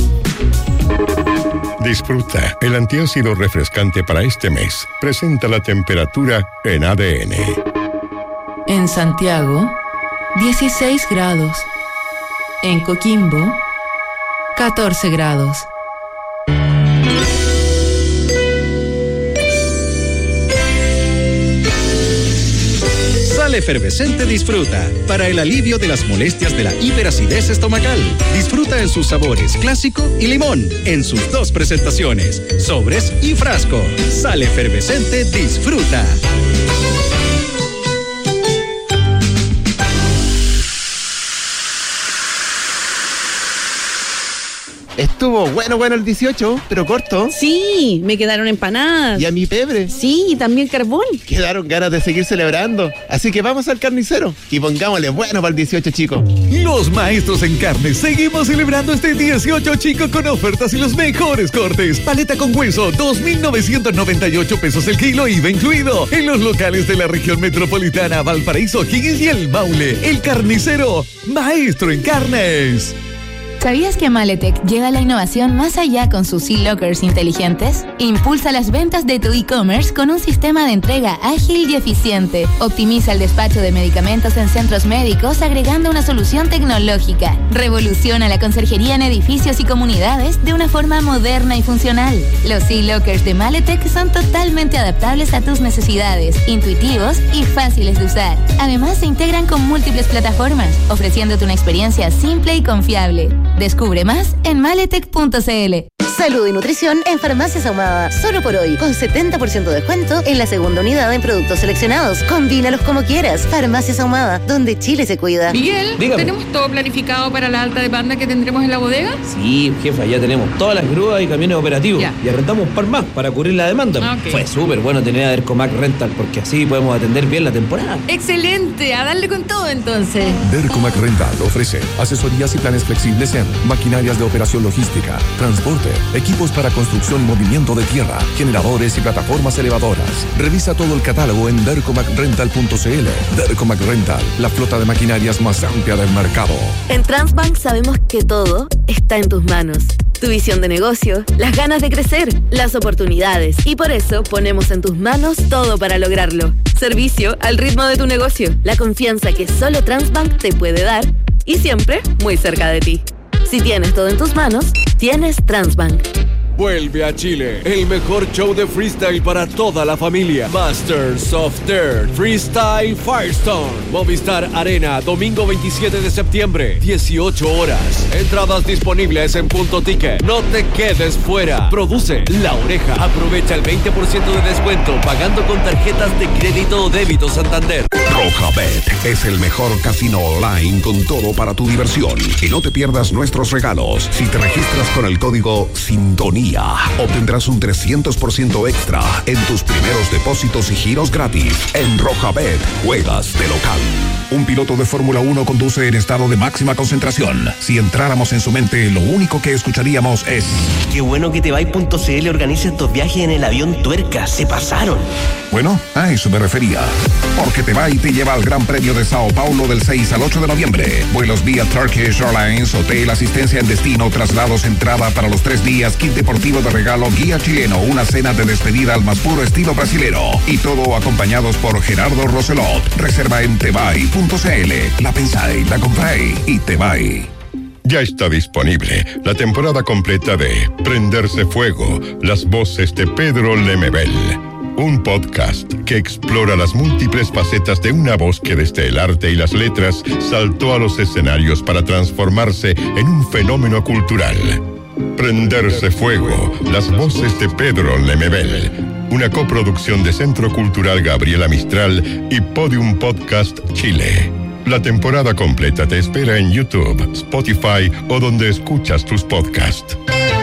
Disfruta el antiácido refrescante para este mes. Presenta la temperatura en ADN. En Santiago, 16 grados. En Coquimbo, 14 grados. Sal Efervescente Disfruta, para el alivio de las molestias de la hiperacidez estomacal. Disfruta en sus sabores clásico y limón, en sus dos presentaciones, sobres y frasco. Sal Efervescente Disfruta. Estuvo bueno el 18, pero corto. Sí, me quedaron empanadas. ¿Y a mi pebre? Sí, también carbón. Quedaron ganas de seguir celebrando. Así que vamos al carnicero y pongámosle bueno para el 18, chicos. Los maestros en carne seguimos celebrando este 18, chicos, con ofertas y los mejores cortes. Paleta con hueso, 2,998 pesos el kilo, IVA incluido. En los locales de la región metropolitana, Valparaíso, Higgins y El Maule. El carnicero, maestro en carnes. ¿Sabías que Maletec lleva la innovación más allá con sus e-lockers inteligentes? Impulsa las ventas de tu e-commerce con un sistema de entrega ágil y eficiente. Optimiza el despacho de medicamentos en centros médicos agregando una solución tecnológica. Revoluciona la conserjería en edificios y comunidades de una forma moderna y funcional. Los e-lockers de Maletec son totalmente adaptables a tus necesidades, intuitivos y fáciles de usar. Además, se integran con múltiples plataformas, ofreciéndote una experiencia simple y confiable. Descubre más en maletec.cl. Salud y nutrición en Farmacias Ahumada. Solo por hoy, con 70% de descuento en la segunda unidad en productos seleccionados. Combínalos como quieras. Farmacias Ahumada, donde Chile se cuida. Miguel, Dígame. ¿tenemos todo planificado para la alta demanda que tendremos en la bodega? Sí, jefa, ya tenemos todas las grúas y camiones operativos. Ya. Y arrendamos un par más para cubrir la demanda. Ok. Fue súper bueno tener a Dercomac Rental porque así podemos atender bien la temporada. Excelente, a darle con todo entonces. Dercomac Rental ofrece asesorías y planes flexibles en maquinarias de operación logística, transporte, equipos para construcción y movimiento de tierra, generadores y plataformas elevadoras. Revisa todo el catálogo en dercomacrental.cl. Dercomac Rental, la flota de maquinarias más amplia del mercado. En Transbank sabemos que todo está en tus manos. Tu visión de negocio, las ganas de crecer, las oportunidades. Y por eso ponemos en tus manos todo para lograrlo. Servicio al ritmo de tu negocio. La confianza que solo Transbank te puede dar y siempre muy cerca de ti. Si tienes todo en tus manos, tienes Transbank. Vuelve a Chile, el mejor show de freestyle para toda la familia. Masters of Dirt Freestyle Firestone. Movistar Arena, domingo 27 de septiembre, 18 horas. Entradas disponibles en Punto Ticket. No te quedes fuera. Produce La Oreja. Aprovecha el 20% de descuento pagando con tarjetas de crédito o débito Santander. Rojabet es el mejor casino online con todo para tu diversión. Y no te pierdas nuestros regalos. Si te registras con el código Sintonía, obtendrás un 300% extra en tus primeros depósitos y giros gratis. En Rojabet, juegas de local. Un piloto de Fórmula 1 conduce en estado de máxima concentración. Si entráramos en su mente, lo único que escucharíamos es: qué bueno que Tebay.cl organiza estos viajes en el avión Tuerca. Se pasaron. Bueno, a eso me refería. Porque Tebay te lleva al Gran Premio de Sao Paulo del 6 al 8 de noviembre. Vuelos vía Turkish Airlines, hotel, asistencia en destino, traslados, entrada para los 3 días, kit deportivo de regalo, guía chileno, una cena de despedida al más puro estilo brasilero. Y todo acompañados por Gerardo Roselot. Reserva en tebay.cl. La pensáis, la compráis y Tebay. Ya está disponible la temporada completa de Prenderse Fuego, las voces de Pedro Lemebel. Un podcast que explora las múltiples facetas de una voz que desde el arte y las letras saltó a los escenarios para transformarse en un fenómeno cultural. Prenderse Fuego, las voces de Pedro Lemebel. Una coproducción de Centro Cultural Gabriela Mistral y Podium Podcast Chile. La temporada completa te espera en YouTube, Spotify o donde escuchas tus podcasts.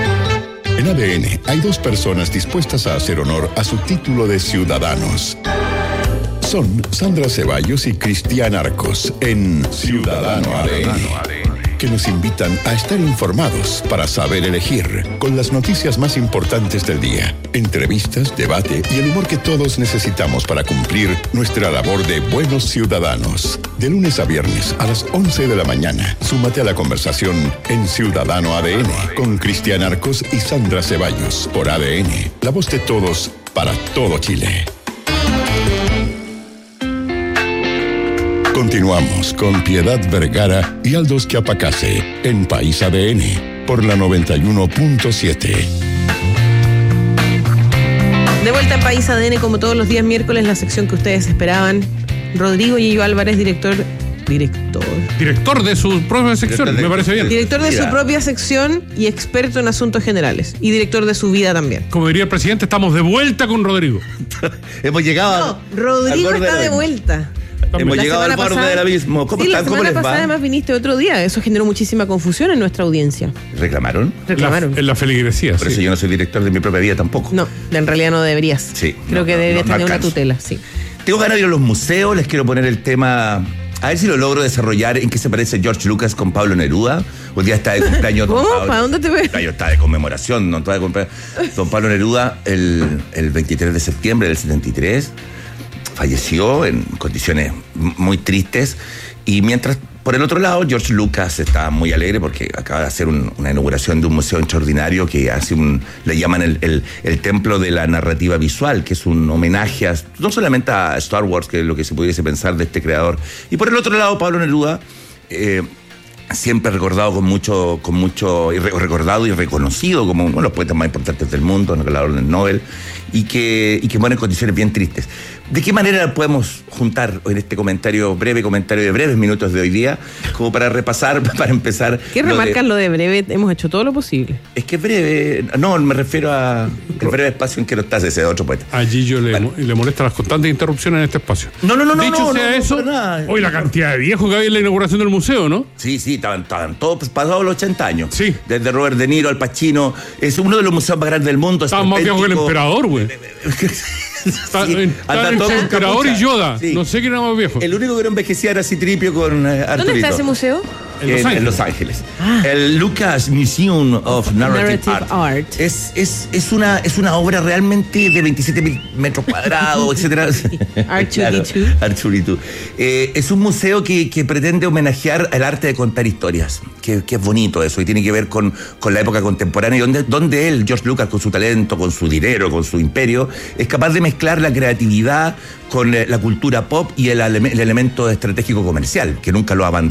En ADN hay 2 personas dispuestas a hacer honor a su título de ciudadanos. Son Sandra Ceballos y Cristian Arcos en Ciudadano ADN. Que nos invitan a estar informados para saber elegir, con las noticias más importantes del día, entrevistas, debate y el humor que todos necesitamos para cumplir nuestra labor de buenos ciudadanos. De lunes a viernes a las 11 de la mañana, súmate a la conversación en Ciudadano ADN con Cristian Arcos y Sandra Ceballos por ADN, la voz de todos para todo Chile. Continuamos con Piedad Vergara y Aldous Chiapacase en País ADN por la 91.7. De vuelta en País ADN, como todos los días miércoles, la sección que ustedes esperaban. Rodrigo Yello Álvarez, director de su propia sección, me parece bien. Director de su propia sección y experto en asuntos generales. Y director de su vida también. Como diría el presidente, estamos de vuelta con Rodrigo. Hemos llegado. No, Rodrigo está de vuelta. Hemos La llegado al semana borde pasada- del abismo. ¿Cómo Sí, están? la ¿Cómo semana les pasada va? además viniste otro día. Eso generó muchísima confusión en nuestra audiencia. ¿Reclamaron? Reclamaron. En la feligresía, Por eso yo no soy director de mi propia vida tampoco. No, en realidad no deberías. Sí. Creo que deberías tener una alcanzo. tutela, sí. Tengo ganas de ir a los museos, les quiero poner el tema. A ver si lo logro desarrollar. ¿En qué se parece George Lucas con Pablo Neruda? Hoy día está de cumpleaños. don ¿Cómo? Pablo. ¿Para dónde te ves? Cumpleaños está de conmemoración, no está de cumpleaños. Don Pablo Neruda, el 23 de septiembre del 73, falleció en condiciones muy tristes. Y mientras, por el otro lado, George Lucas está muy alegre porque acaba de hacer una inauguración de un museo extraordinario que hace le llaman el templo de la narrativa visual, que es un homenaje no solamente a Star Wars, que es lo que se pudiese pensar de este creador. Y por el otro lado, Pablo Neruda, siempre recordado recordado y reconocido como uno de los poetas más importantes del mundo, ganador del Nobel, y que muere en condiciones bien tristes. ¿De qué manera podemos juntar en este breve comentario de breves minutos de hoy día, como para repasar, para empezar? ¿Qué remarcan lo de breve? Hemos hecho todo lo posible. Es que es breve, no, me refiero a el breve espacio en que no estás, ese otro poeta. A Gillo le molestan las constantes interrupciones en este espacio. No. Dicho sea eso, para nada. hoy la cantidad de viejos que había en la inauguración del museo, ¿no? Sí, estaban todos pasados los 80 años. Sí. Desde Robert De Niro al Pacino. Es uno de los museos más grandes del mundo. Estaban más viejos que el emperador, güey. Estaban entre el emperador y Yoda. Sí. No sé quién era más viejo. El único que no envejecía era Citripio con Arturito. ¿Dónde está ese museo? En Los Ángeles. El Lucas Museum of Narrative Art. Es una obra realmente de 27.000 metros cuadrados, etcétera. R2D2. Arturito. Es un museo que pretende homenajear el arte de contar historias, que es bonito eso, y tiene que ver con la época contemporánea, donde él, George Lucas, con su talento, con su dinero, con su imperio, es capaz de mezclar la creatividad con la cultura pop y el elemento estratégico comercial, que nunca lo abandonó.